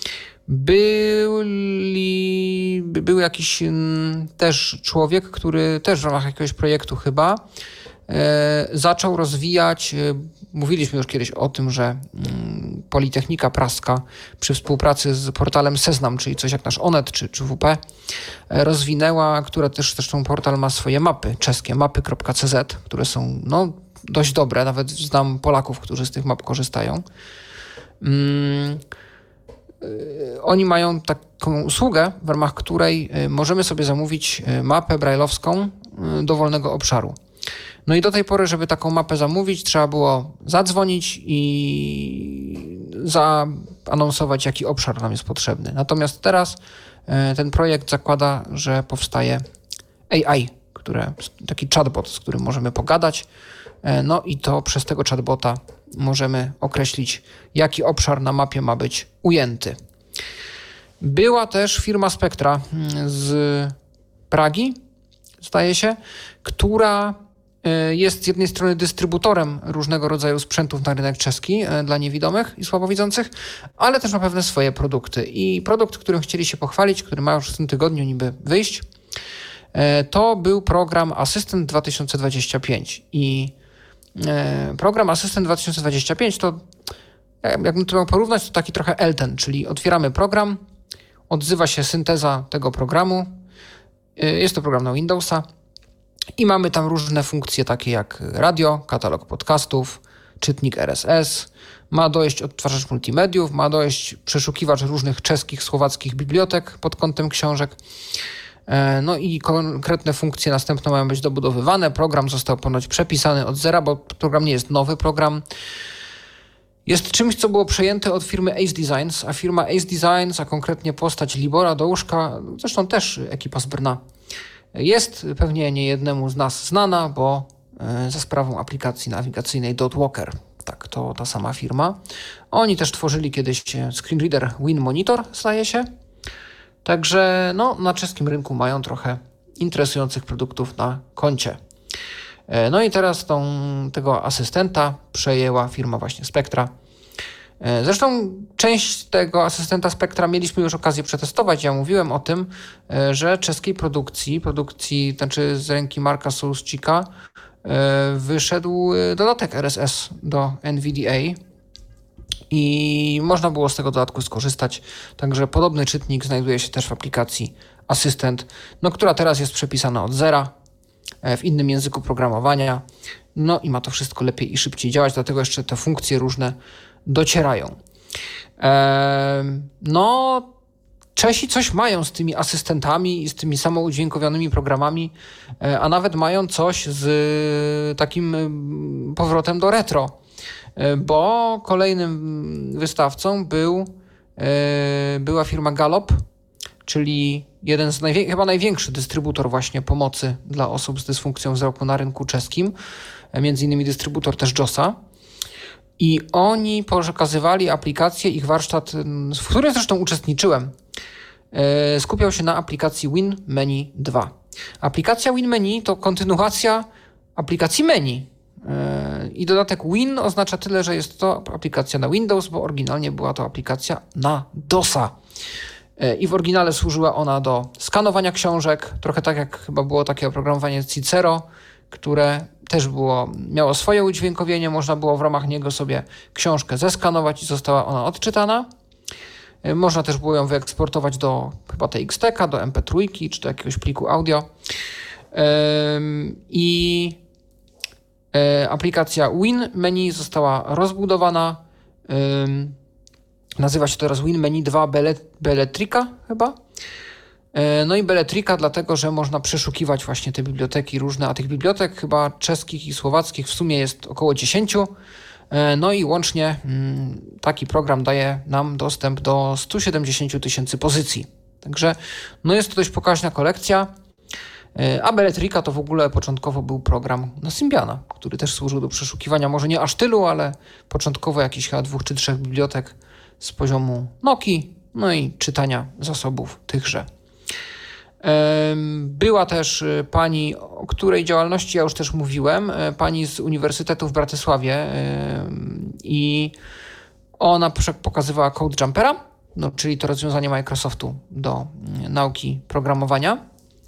Byli, był jakiś też człowiek, który też w ramach jakiegoś projektu chyba e, zaczął rozwijać, e, mówiliśmy już kiedyś o tym, że mm, Politechnika Praska przy współpracy z portalem Seznam, czyli coś jak nasz Onet czy, czy W P, e, rozwinęła, która też zresztą portal ma swoje mapy czeskie, mapy kropka c z, które są no, dość dobre, nawet znam Polaków, którzy z tych map korzystają. Mm, Oni mają taką usługę, w ramach której możemy sobie zamówić mapę brajlowską dowolnego obszaru. No i do tej pory, żeby taką mapę zamówić, trzeba było zadzwonić i zaanonsować, jaki obszar nam jest potrzebny. Natomiast teraz ten projekt zakłada, że powstaje A I, które, taki chatbot, z którym możemy pogadać. No i to przez tego chatbota możemy określić, jaki obszar na mapie ma być ujęty. Była też firma Spectra z Pragi, zdaje się, która jest z jednej strony dystrybutorem różnego rodzaju sprzętów na rynek czeski dla niewidomych i słabowidzących, ale też ma pewne swoje produkty. I produkt, którym chcieli się pochwalić, który ma już w tym tygodniu niby wyjść, to był program Asystent dwa tysiące dwadzieścia pięć. I program Asystent dwa tysiące dwadzieścia pięć to, jakbym to miał porównać, to taki trochę Elten, czyli otwieramy program, odzywa się synteza tego programu, jest to program na Windowsa i mamy tam różne funkcje takie jak radio, katalog podcastów, czytnik R S S, ma dojść odtwarzacz multimediów, ma dojść przeszukiwacz różnych czeskich, słowackich bibliotek pod kątem książek. No i konkretne funkcje następne mają być dobudowywane. Program został ponoć przepisany od zera, bo program nie jest nowy program. jest czymś, co było przejęte od firmy Ace Designs, a firma Ace Designs, a konkretnie postać Libora Dołuszka, zresztą też ekipa z Brna, jest pewnie niejednemu z nas znana, bo za sprawą aplikacji nawigacyjnej Dotwalker. Tak, to ta sama firma. Oni też tworzyli kiedyś screen reader Win Monitor, zdaje się. Także no, na czeskim rynku mają trochę interesujących produktów na koncie. No i teraz tą, tego asystenta przejęła firma właśnie Spectra. Zresztą część tego asystenta Spectra mieliśmy już okazję przetestować. Ja mówiłem o tym, że czeskiej produkcji, produkcji znaczy z ręki Marka Souscika, wyszedł dodatek R S S do N V D A i można było z tego dodatku skorzystać. Także podobny czytnik znajduje się też w aplikacji Asystent, no, która teraz jest przepisana od zera w innym języku programowania. No i ma to wszystko lepiej i szybciej działać, dlatego jeszcze te funkcje różne docierają. Eee, no, Czesi coś mają z tymi asystentami i z tymi samoudźwiękowionymi programami, a nawet mają coś z takim powrotem do retro, bo kolejnym wystawcą był, była firma Gallop, czyli jeden z najwię- chyba największy dystrybutor właśnie pomocy dla osób z dysfunkcją wzroku na rynku czeskim, między innymi dystrybutor też JOSa. I oni przekazywali aplikację, ich warsztat, w którym zresztą uczestniczyłem, skupiał się na aplikacji WinMenu dwa. Aplikacja WinMenu to kontynuacja aplikacji menu. I dodatek Win oznacza tyle, że jest to aplikacja na Windows, bo oryginalnie była to aplikacja na DOSa. I w oryginale służyła ona do skanowania książek, trochę tak jak chyba było takie oprogramowanie Cicero, które też było, miało swoje udźwiękowienie, można było w ramach niego sobie książkę zeskanować i została ona odczytana. Można też było ją wyeksportować do chyba T X T ka, do M P trzy czy do jakiegoś pliku audio. I aplikacja WinMenu została rozbudowana. Nazywa się teraz WinMenu dwa Beletrika chyba. No i Beletrika dlatego, że można przeszukiwać właśnie te biblioteki różne, a tych bibliotek chyba czeskich i słowackich w sumie jest około dziesięć. No i łącznie taki program daje nam dostęp do sto siedemdziesiąt tysięcy pozycji. Także no jest to dość pokaźna kolekcja. A Beletrika to w ogóle początkowo był program na Symbiana, który też służył do przeszukiwania, może nie aż tylu, ale początkowo jakichś chyba dwóch czy trzech bibliotek z poziomu Nokii, no i czytania zasobów tychże. Była też pani, o której działalności ja już też mówiłem, pani z Uniwersytetu w Bratysławie i ona pokazywała Code Jumpera, no, czyli to rozwiązanie Microsoftu do nauki programowania.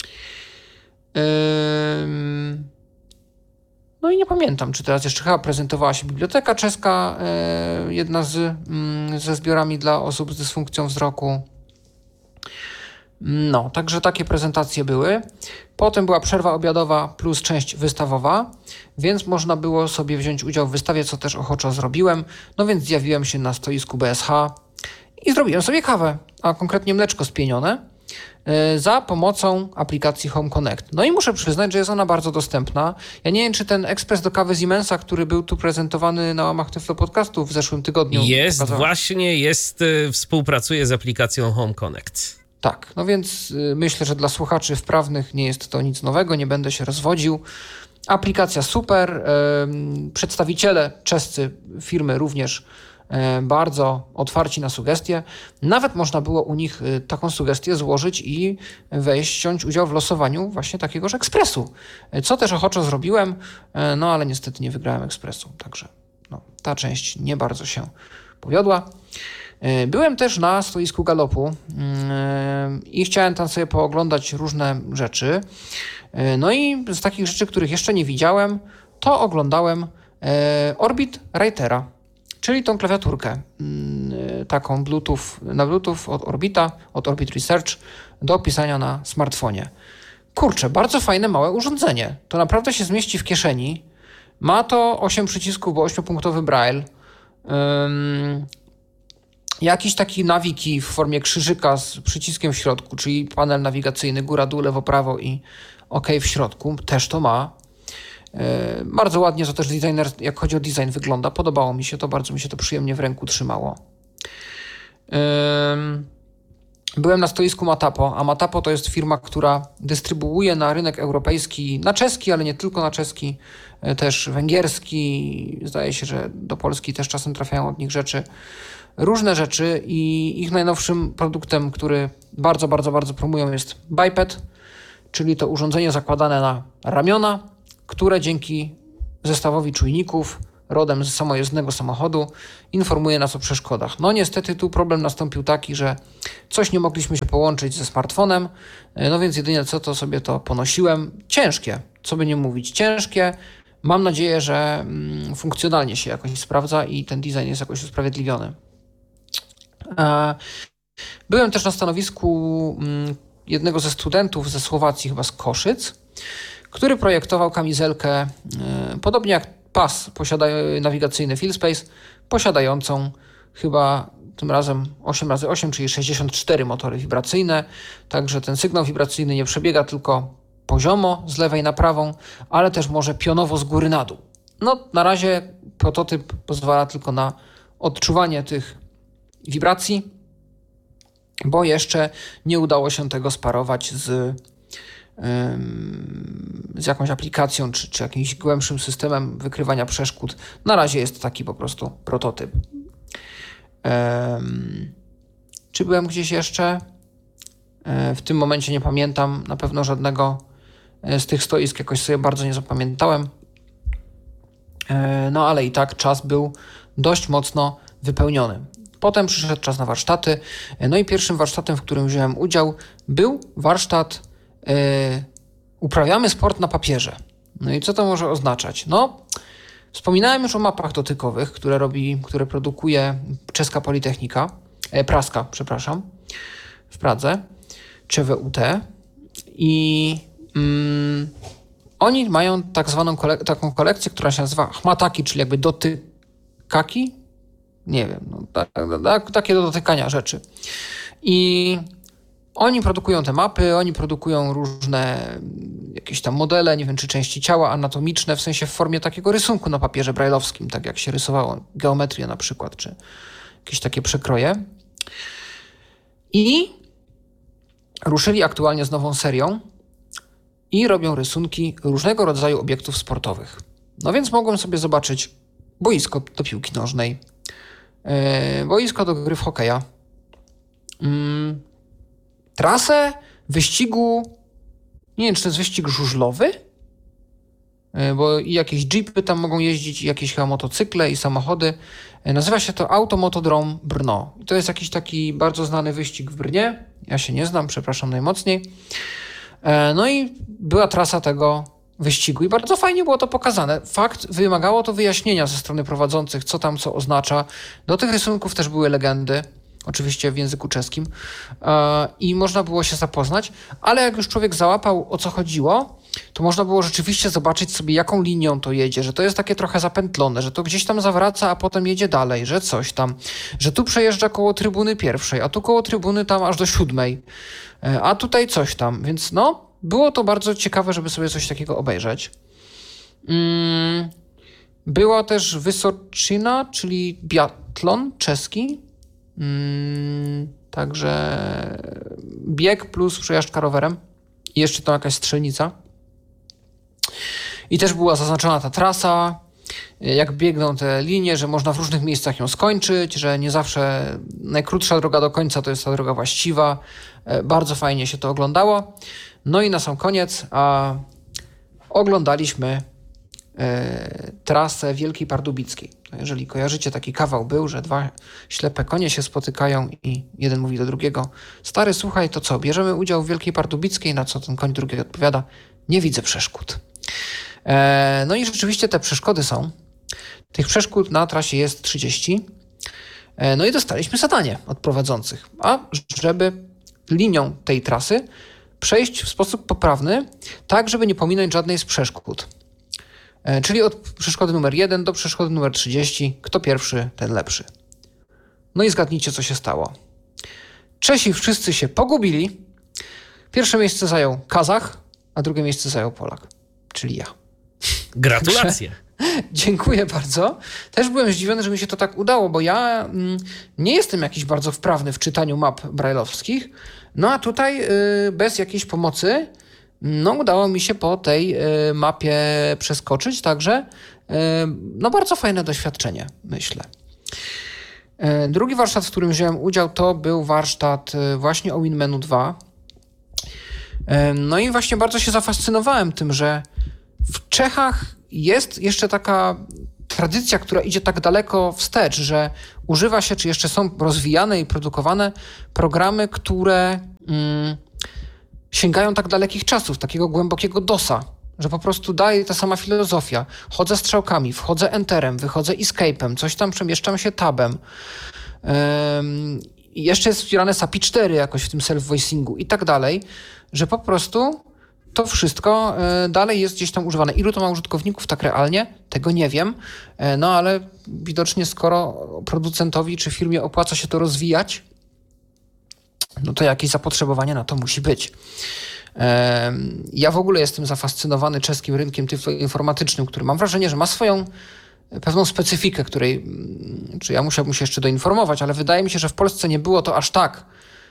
No i nie pamiętam, czy teraz jeszcze chyba prezentowała się biblioteka czeska, jedna z, ze zbiorami dla osób z dysfunkcją wzroku. No, także takie prezentacje były. Potem była przerwa obiadowa plus część wystawowa, więc można było sobie wziąć udział w wystawie, co też ochoczo zrobiłem. No więc zjawiłem się na stoisku B S H i zrobiłem sobie kawę, a konkretnie mleczko spienione za pomocą aplikacji Home Connect. No i muszę przyznać, że jest ona bardzo dostępna. Ja nie wiem, czy ten ekspres do kawy Siemensa, który był tu prezentowany na łamach Tyflo Podcastu w zeszłym tygodniu. Jest, pokazał. właśnie jest, współpracuje z aplikacją Home Connect. Tak, no więc myślę, że dla słuchaczy wprawnych nie jest to nic nowego, nie będę się rozwodził. Aplikacja super, przedstawiciele czescy firmy również bardzo otwarci na sugestie. Nawet można było u nich taką sugestię złożyć i wejść, wziąć udział w losowaniu właśnie takiegoż ekspresu, co też ochoczo zrobiłem, no ale niestety nie wygrałem ekspresu, także no, ta część nie bardzo się powiodła. Byłem też na stoisku Gallopu i chciałem tam sobie pooglądać różne rzeczy. No i z takich rzeczy, których jeszcze nie widziałem, to oglądałem Orbit Writera, czyli tą klawiaturkę taką Bluetooth, na Bluetooth od Orbita, od Orbit Research do pisania na smartfonie. Kurczę, bardzo fajne, małe urządzenie. To naprawdę się zmieści w kieszeni. Ma to osiem przycisków, bo ośmiopunktowy braille. Um, jakiś taki nawiki w formie krzyżyka z przyciskiem w środku, czyli panel nawigacyjny góra, dół, lewo, prawo i OK w środku. Też to ma. Bardzo ładnie to też designer, jak chodzi o design, wygląda. Podobało mi się to, bardzo mi się to przyjemnie w ręku trzymało. Byłem na stoisku Matapo, a Matapo to jest firma, która dystrybuuje na rynek europejski, na czeski, ale nie tylko na czeski, też węgierski, zdaje się, że do Polski też czasem trafiają od nich rzeczy, różne rzeczy i ich najnowszym produktem, który bardzo, bardzo, bardzo promują, jest biped, czyli to urządzenie zakładane na ramiona, które dzięki zestawowi czujników rodem z samojezdnego samochodu informuje nas o przeszkodach. No niestety tu problem nastąpił taki, że coś nie mogliśmy się połączyć ze smartfonem, no więc jedynie co to sobie to ponosiłem. Ciężkie, co by nie mówić, ciężkie. Mam nadzieję, że mm, funkcjonalnie się jakoś sprawdza i ten design jest jakoś usprawiedliwiony. E, byłem też na stanowisku mm, jednego ze studentów ze Słowacji, chyba z Koszyc, który projektował kamizelkę, e, podobnie jak pas posiada nawigacyjny FieldSpace, posiadającą chyba tym razem osiem razy osiem, czyli sześćdziesiąt cztery motory wibracyjne, także ten sygnał wibracyjny nie przebiega tylko poziomo z lewej na prawą, ale też może pionowo z góry na dół. No na razie prototyp pozwala tylko na odczuwanie tych wibracji, bo jeszcze nie udało się tego sparować z z jakąś aplikacją, czy, czy jakimś głębszym systemem wykrywania przeszkód. Na razie jest taki po prostu prototyp. Um, czy byłem gdzieś jeszcze? W tym momencie nie pamiętam. Na pewno żadnego z tych stoisk jakoś sobie bardzo nie zapamiętałem. No ale i tak czas był dość mocno wypełniony. Potem przyszedł czas na warsztaty. No i pierwszym warsztatem, w którym wziąłem udział, był warsztat Yy, uprawiamy sport na papierze. No i co to może oznaczać? No, wspominałem już o mapach dotykowych, które robi, które produkuje czeska Politechnika, e, praska, przepraszam, w Pradze, C W U T i mm, oni mają tak zwaną kolek- taką kolekcję, która się nazywa chmataki, czyli jakby dotykaki, nie wiem, no, tak, tak, takie do dotykania rzeczy. I oni produkują te mapy, oni produkują różne jakieś tam modele, nie wiem czy części ciała anatomiczne, w sensie w formie takiego rysunku na papierze brajlowskim, tak jak się rysowało geometrię na przykład, czy jakieś takie przekroje. I ruszyli aktualnie z nową serią i robią rysunki różnego rodzaju obiektów sportowych. No więc mogłem sobie zobaczyć boisko do piłki nożnej, yy, boisko do gry w hokeja, yy, trasę wyścigu, nie wiem, czy to jest wyścig żużlowy, bo i jakieś jeepy tam mogą jeździć, i jakieś chyba motocykle i samochody. Nazywa się to Automotodrom Brno. I to jest jakiś taki bardzo znany wyścig w Brnie. Ja się nie znam, przepraszam najmocniej. No i była trasa tego wyścigu i bardzo fajnie było to pokazane. Fakt, wymagało to wyjaśnienia ze strony prowadzących, co tam co oznacza. Do tych rysunków też były legendy. Oczywiście w języku czeskim i można było się zapoznać, ale jak już człowiek załapał, o co chodziło, to można było rzeczywiście zobaczyć sobie, jaką linią to jedzie, że to jest takie trochę zapętlone, że to gdzieś tam zawraca, a potem jedzie dalej, że coś tam, że tu przejeżdża koło trybuny pierwszej, a tu koło trybuny tam aż do siódmej, a tutaj coś tam, więc no, było to bardzo ciekawe, żeby sobie coś takiego obejrzeć. Była też Wysoczyna, czyli biatlon czeski, Hmm, także bieg plus przejażdżka rowerem i jeszcze tam jakaś strzelnica. I też była zaznaczona ta trasa, jak biegną te linie, że można w różnych miejscach ją skończyć, że nie zawsze najkrótsza droga do końca to jest ta droga właściwa. Bardzo fajnie się to oglądało. No i na sam koniec a, oglądaliśmy e, trasę Wielkiej Pardubickiej. Jeżeli kojarzycie, taki kawał był, że dwa ślepe konie się spotykają i jeden mówi do drugiego: stary, słuchaj, to co, bierzemy udział w Wielkiej Pardubickiej? Na co ten koń drugi odpowiada: nie widzę przeszkód. E, no i rzeczywiście te przeszkody są. Tych przeszkód na trasie jest trzydzieści. E, no i dostaliśmy zadanie od prowadzących, a żeby linią tej trasy przejść w sposób poprawny, tak żeby nie pominąć żadnej z przeszkód. Czyli od przeszkody numer jeden do przeszkody numer trzydzieści. Kto pierwszy, ten lepszy. No i zgadnijcie, co się stało. Czesi wszyscy się pogubili. Pierwsze miejsce zajął Kazach, a drugie miejsce zajął Polak, czyli ja. Gratulacje. Także, dziękuję bardzo. Też byłem zdziwiony, że mi się to tak udało, bo ja mm, nie jestem jakiś bardzo wprawny w czytaniu map brajlowskich. No a tutaj y, bez jakiejś pomocy no udało mi się po tej y, mapie przeskoczyć, także y, no bardzo fajne doświadczenie, myślę. Y, drugi warsztat, w którym wziąłem udział, to był warsztat y, właśnie o Winmanu dwa. Y, no i właśnie bardzo się zafascynowałem tym, że w Czechach jest jeszcze taka tradycja, która idzie tak daleko wstecz, że używa się, czy jeszcze są rozwijane i produkowane programy, które mm, sięgają tak dalekich czasów, takiego głębokiego dosa, że po prostu daje ta sama filozofia. Chodzę strzałkami, wchodzę enterem, wychodzę escape'em, coś tam przemieszczam się tabem. Ym, i jeszcze jest wspierane S A P I cztery jakoś w tym self-voicingu i tak dalej, że po prostu to wszystko dalej jest gdzieś tam używane. Ilu to ma użytkowników tak realnie? Tego nie wiem. No ale widocznie skoro producentowi czy firmie opłaca się to rozwijać, no to jakieś zapotrzebowanie na to musi być. Ja w ogóle jestem zafascynowany czeskim rynkiem tyfloinformatycznym, który mam wrażenie, że ma swoją pewną specyfikę, której czy ja musiałbym się jeszcze doinformować, ale wydaje mi się, że w Polsce nie było to aż tak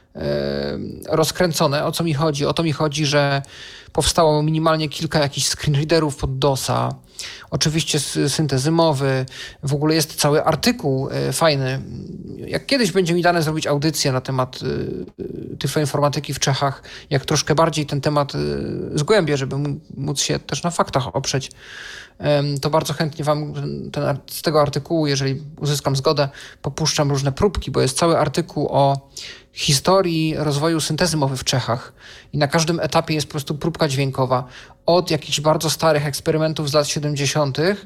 rozkręcone. O co mi chodzi? O to mi chodzi, że powstało minimalnie kilka jakichś screenreaderów pod dosa. Oczywiście syntezy mowy. W ogóle jest cały artykuł fajny. Jak kiedyś będzie mi dane zrobić audycję na temat tyfloinformatyki w Czechach, jak troszkę bardziej ten temat zgłębię, żeby móc się też na faktach oprzeć, to bardzo chętnie wam ten, z tego artykułu, jeżeli uzyskam zgodę, popuszczam różne próbki, bo jest cały artykuł o historii rozwoju syntezy mowy w Czechach i na każdym etapie jest po prostu próbka dźwiękowa. Od jakichś bardzo starych eksperymentów z lat siedemdziesiątych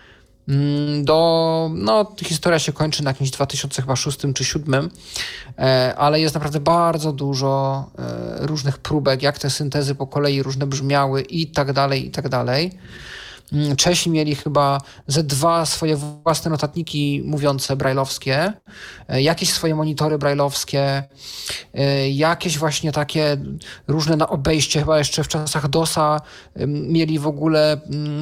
do, no historia się kończy na jakimś dwa tysiące szóstym czy dwa tysiące siódmym, ale jest naprawdę bardzo dużo różnych próbek, jak te syntezy po kolei różne brzmiały i tak dalej, i tak dalej. Czesi mieli chyba ze dwa swoje własne notatniki mówiące brajlowskie, jakieś swoje monitory brajlowskie, jakieś właśnie takie różne na obejście, chyba jeszcze w czasach dosa mieli w ogóle...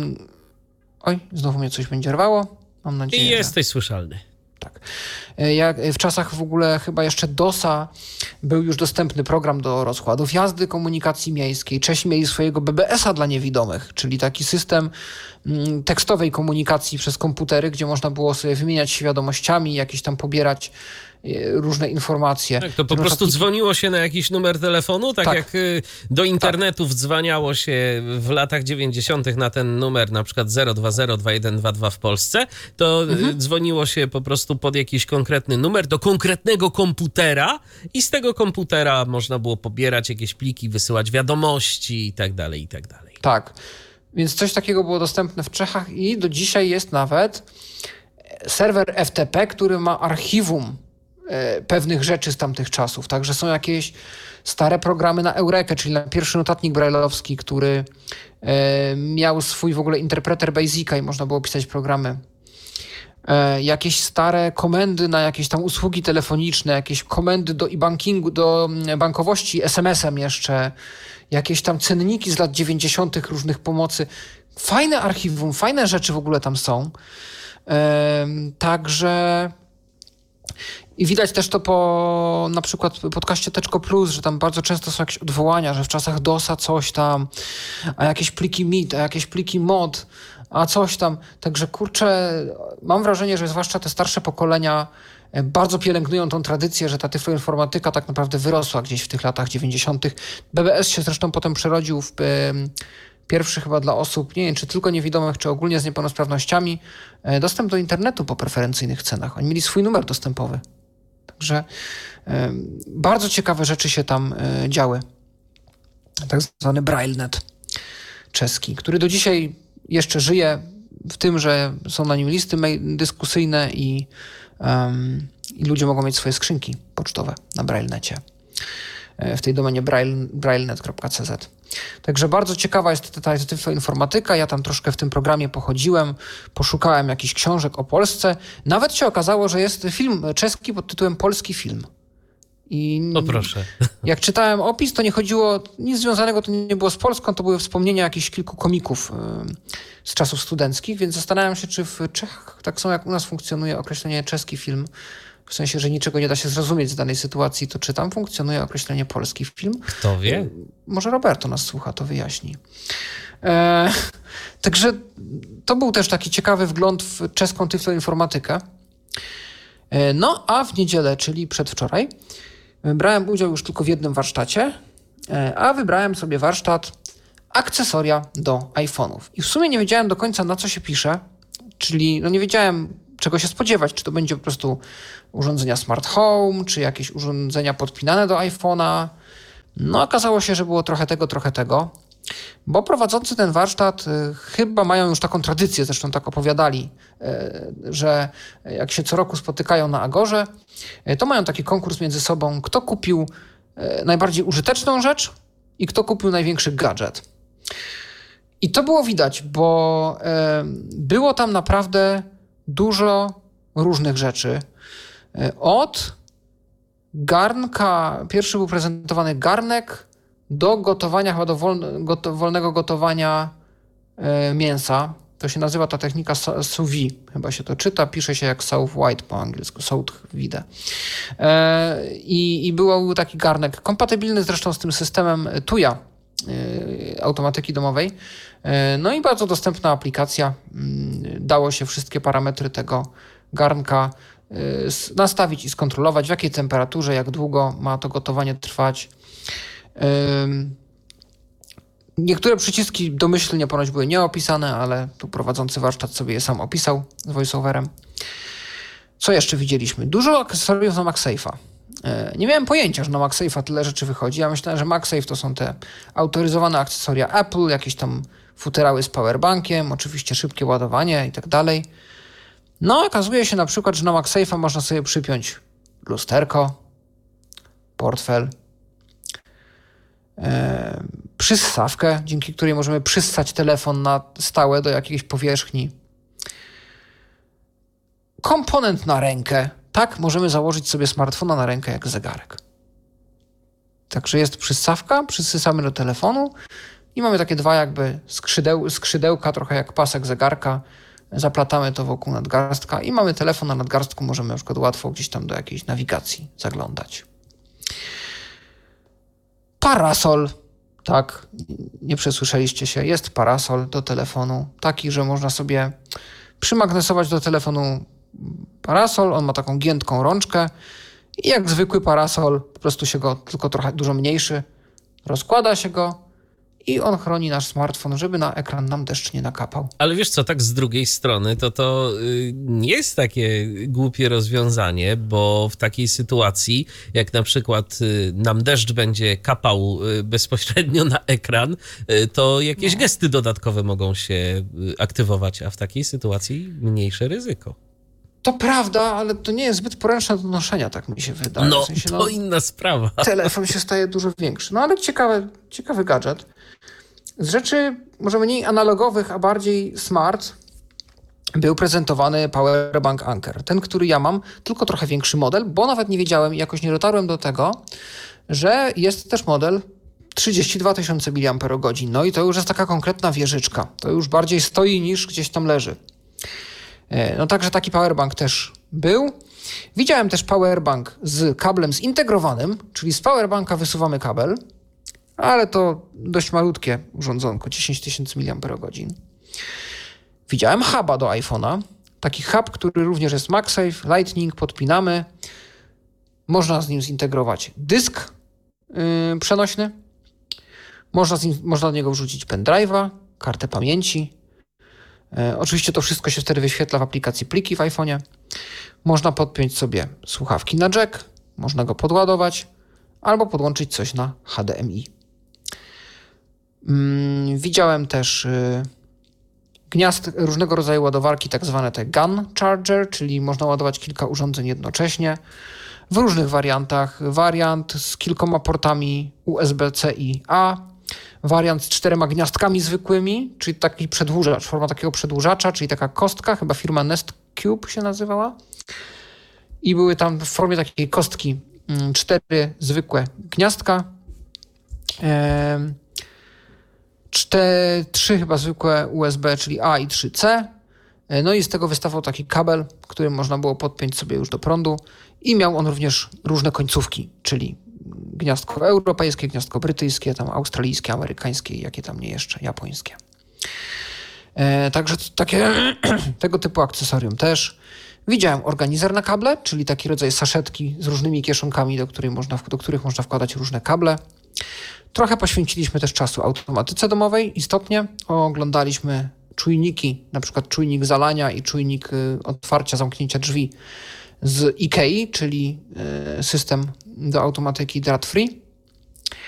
Oj, znowu mnie coś będzie rwało. Mam nadzieję, I jesteś że... słyszalny. Tak. Jak w czasach w ogóle chyba jeszcze dosa był już dostępny program do rozkładów jazdy komunikacji miejskiej. Czesi mieli swojego B B S a dla niewidomych, czyli taki system tekstowej komunikacji przez komputery, gdzie można było sobie wymieniać się wiadomościami, jakieś tam pobierać różne informacje. Tak, to po prostu notatniki... dzwoniło się na jakiś numer telefonu, tak, tak. jak do internetu tak. wdzwaniało się w latach dziewięćdziesiątych na ten numer, na przykład zero dwa zero dwa jeden dwa dwa w Polsce, to mhm. dzwoniło się po prostu pod jakiś konkretny numer do konkretnego komputera i z tego komputera można było pobierać jakieś pliki, wysyłać wiadomości i tak dalej, i tak dalej. Tak, więc coś takiego było dostępne w Czechach i do dzisiaj jest nawet serwer F T P, który ma archiwum pewnych rzeczy z tamtych czasów. Także są jakieś stare programy na Eurekę, czyli na pierwszy notatnik brajlowski, który e, miał swój w ogóle interpreter Basica i można było pisać programy. E, jakieś stare komendy na jakieś tam usługi telefoniczne, jakieś komendy do e-bankingu, do bankowości es em es em jeszcze, jakieś tam cenniki z lat dziewięćdziesiątych różnych pomocy. Fajne archiwum, fajne rzeczy w ogóle tam są. E, także... I widać też to po na przykład podcaście Teczko Plus, że tam bardzo często są jakieś odwołania, że w czasach dosa coś tam, a jakieś pliki M I D, a jakieś pliki mod, a coś tam. Także kurczę, mam wrażenie, że zwłaszcza te starsze pokolenia bardzo pielęgnują tą tradycję, że ta tyfloinformatyka tak naprawdę wyrosła gdzieś w tych latach dziewięćdziesiątych. B B S się zresztą potem przerodził w pierwszy chyba dla osób, nie wiem, czy tylko niewidomych, czy ogólnie z niepełnosprawnościami, dostęp do internetu po preferencyjnych cenach. Oni mieli swój numer dostępowy. Także y, bardzo ciekawe rzeczy się tam y, działy. Tak zwany BrailleNet czeski, który do dzisiaj jeszcze żyje w tym, że są na nim listy dyskusyjne i, um, i ludzie mogą mieć swoje skrzynki pocztowe na BrailleNecie. W tej domenie braille, braillenet kropka c z. Także bardzo ciekawa jest ta tyfloinformatyka. Ja tam troszkę w tym programie pochodziłem, poszukałem jakichś książek o Polsce. Nawet się okazało, że jest film czeski pod tytułem Polski Film. I O proszę. jak czytałem opis, to nie chodziło, nic związanego to nie było z Polską, to były wspomnienia jakichś kilku komików z czasów studenckich, więc zastanawiam się, czy w Czechach, tak samo jak u nas funkcjonuje określenie czeski film, w sensie, że niczego nie da się zrozumieć z danej sytuacji, to czy tam funkcjonuje określenie polski film? Kto wie? Może Roberto nas słucha, to wyjaśni. E, także to był też taki ciekawy wgląd w czeską tyfloinformatykę. E, no a w niedzielę, czyli przedwczoraj, brałem udział już tylko w jednym warsztacie, e, a wybrałem sobie warsztat akcesoria do iPhone'ów. I w sumie nie wiedziałem do końca, na co się pisze, czyli no nie wiedziałem, czego się spodziewać, czy to będzie po prostu urządzenia smart home, czy jakieś urządzenia podpinane do iPhone'a. No okazało się, że było trochę tego, trochę tego, bo prowadzący ten warsztat y, chyba mają już taką tradycję, zresztą tak opowiadali, y, że jak się co roku spotykają na Agorze, y, to mają taki konkurs między sobą, kto kupił y, najbardziej użyteczną rzecz i kto kupił największy gadżet. I to było widać, bo y, było tam naprawdę dużo różnych rzeczy. Od garnka, pierwszy był prezentowany garnek do gotowania, chyba do wolne, goto, wolnego gotowania e, mięsa. To się nazywa ta technika sous vide, chyba się to czyta, pisze się jak sous vide po angielsku, sous vide. E, i, I był taki garnek, kompatybilny zresztą z tym systemem Tuya, e, automatyki domowej. E, no i bardzo dostępna aplikacja. Dało się wszystkie parametry tego garnka nastawić i skontrolować, w jakiej temperaturze, jak długo ma to gotowanie trwać. Niektóre przyciski domyślnie ponoć były nieopisane, ale tu prowadzący warsztat sobie je sam opisał z voiceoverem. Co jeszcze widzieliśmy? Dużo akcesoriów na MagSafe'a. Nie miałem pojęcia, że na MagSafe'a tyle rzeczy wychodzi. Ja myślałem, że MagSafe to są te autoryzowane akcesoria Apple, jakieś tam futerały z powerbankiem, oczywiście szybkie ładowanie i tak dalej. No, okazuje się na przykład, że na MagSafe'a można sobie przypiąć lusterko, portfel, e, przyssawkę, dzięki której możemy przyssać telefon na stałe do jakiejś powierzchni. Komponent na rękę. Tak, możemy założyć sobie smartfona na rękę jak zegarek. Także jest przyssawka, przysysamy do telefonu i mamy takie dwa jakby skrzydeł, skrzydełka, trochę jak pasek zegarka. Zaplatamy to wokół nadgarstka i mamy telefon na nadgarstku, możemy na przykład łatwo gdzieś tam do jakiejś nawigacji zaglądać. Parasol, tak, nie przesłyszeliście się, jest parasol do telefonu, taki, że można sobie przymagnesować do telefonu parasol, on ma taką giętką rączkę i jak zwykły parasol, po prostu się go, tylko trochę dużo mniejszy, rozkłada się go i on chroni nasz smartfon, żeby na ekran nam deszcz nie nakapał. Ale wiesz co, tak z drugiej strony to to nie jest takie głupie rozwiązanie, bo w takiej sytuacji, jak na przykład nam deszcz będzie kapał bezpośrednio na ekran, to jakieś no. gesty dodatkowe mogą się aktywować, a w takiej sytuacji mniejsze ryzyko. To prawda, ale to nie jest zbyt poręczne do noszenia, tak mi się wydaje. No, w sensie, to no, inna sprawa. Telefon się staje dużo większy. No ale ciekawy, ciekawy gadżet. Z rzeczy może mniej analogowych, a bardziej smart był prezentowany Powerbank Anker. Ten, który ja mam, tylko trochę większy model, bo nawet nie wiedziałem i jakoś nie dotarłem do tego, że jest też model trzydzieści dwa tysiące miliamperogodzin. No i to już jest taka konkretna wieżyczka. To już bardziej stoi niż gdzieś tam leży. No także taki powerbank też był. Widziałem też powerbank z kablem zintegrowanym, czyli z powerbanka wysuwamy kabel, ale to dość malutkie urządzonko, dziesięć tysięcy miliamperogodzin. Widziałem huba do iPhone'a, taki hub, który również jest MagSafe, Lightning, podpinamy. Można z nim zintegrować dysk yy, przenośny, można, z nim, można do niego wrzucić pendrive'a, kartę pamięci. E, oczywiście to wszystko się wtedy wyświetla w aplikacji pliki w iPhone'ie. Można podpiąć sobie słuchawki na jack, można go podładować albo podłączyć coś na H D M I. Mm, widziałem też y, gniazd, różnego rodzaju ładowarki, tak zwane te gun charger, czyli można ładować kilka urządzeń jednocześnie w różnych wariantach. Wariant z kilkoma portami U S B C i A, wariant z czterema gniazdkami zwykłymi, czyli taki przedłużacz, forma takiego przedłużacza, czyli taka kostka, chyba firma Nest Cube się nazywała. I były tam w formie takiej kostki cztery zwykłe gniazdka, cztery, trzy chyba zwykłe U S B, czyli A i trzy C. No i z tego wystawał taki kabel, który można było podpiąć sobie już do prądu i miał on również różne końcówki, czyli gniazdko europejskie, gniazdko brytyjskie, tam australijskie, amerykańskie i jakie tam nie jeszcze, japońskie. E, także takie tego typu akcesorium też. Widziałem organizer na kable, czyli taki rodzaj saszetki z różnymi kieszonkami, do, których można, do których można wkładać różne kable. Trochę poświęciliśmy też czasu automatyce domowej, istotnie. Oglądaliśmy czujniki, na przykład czujnik zalania i czujnik otwarcia, zamknięcia drzwi z Ikei, czyli system do automatyki Draft Free.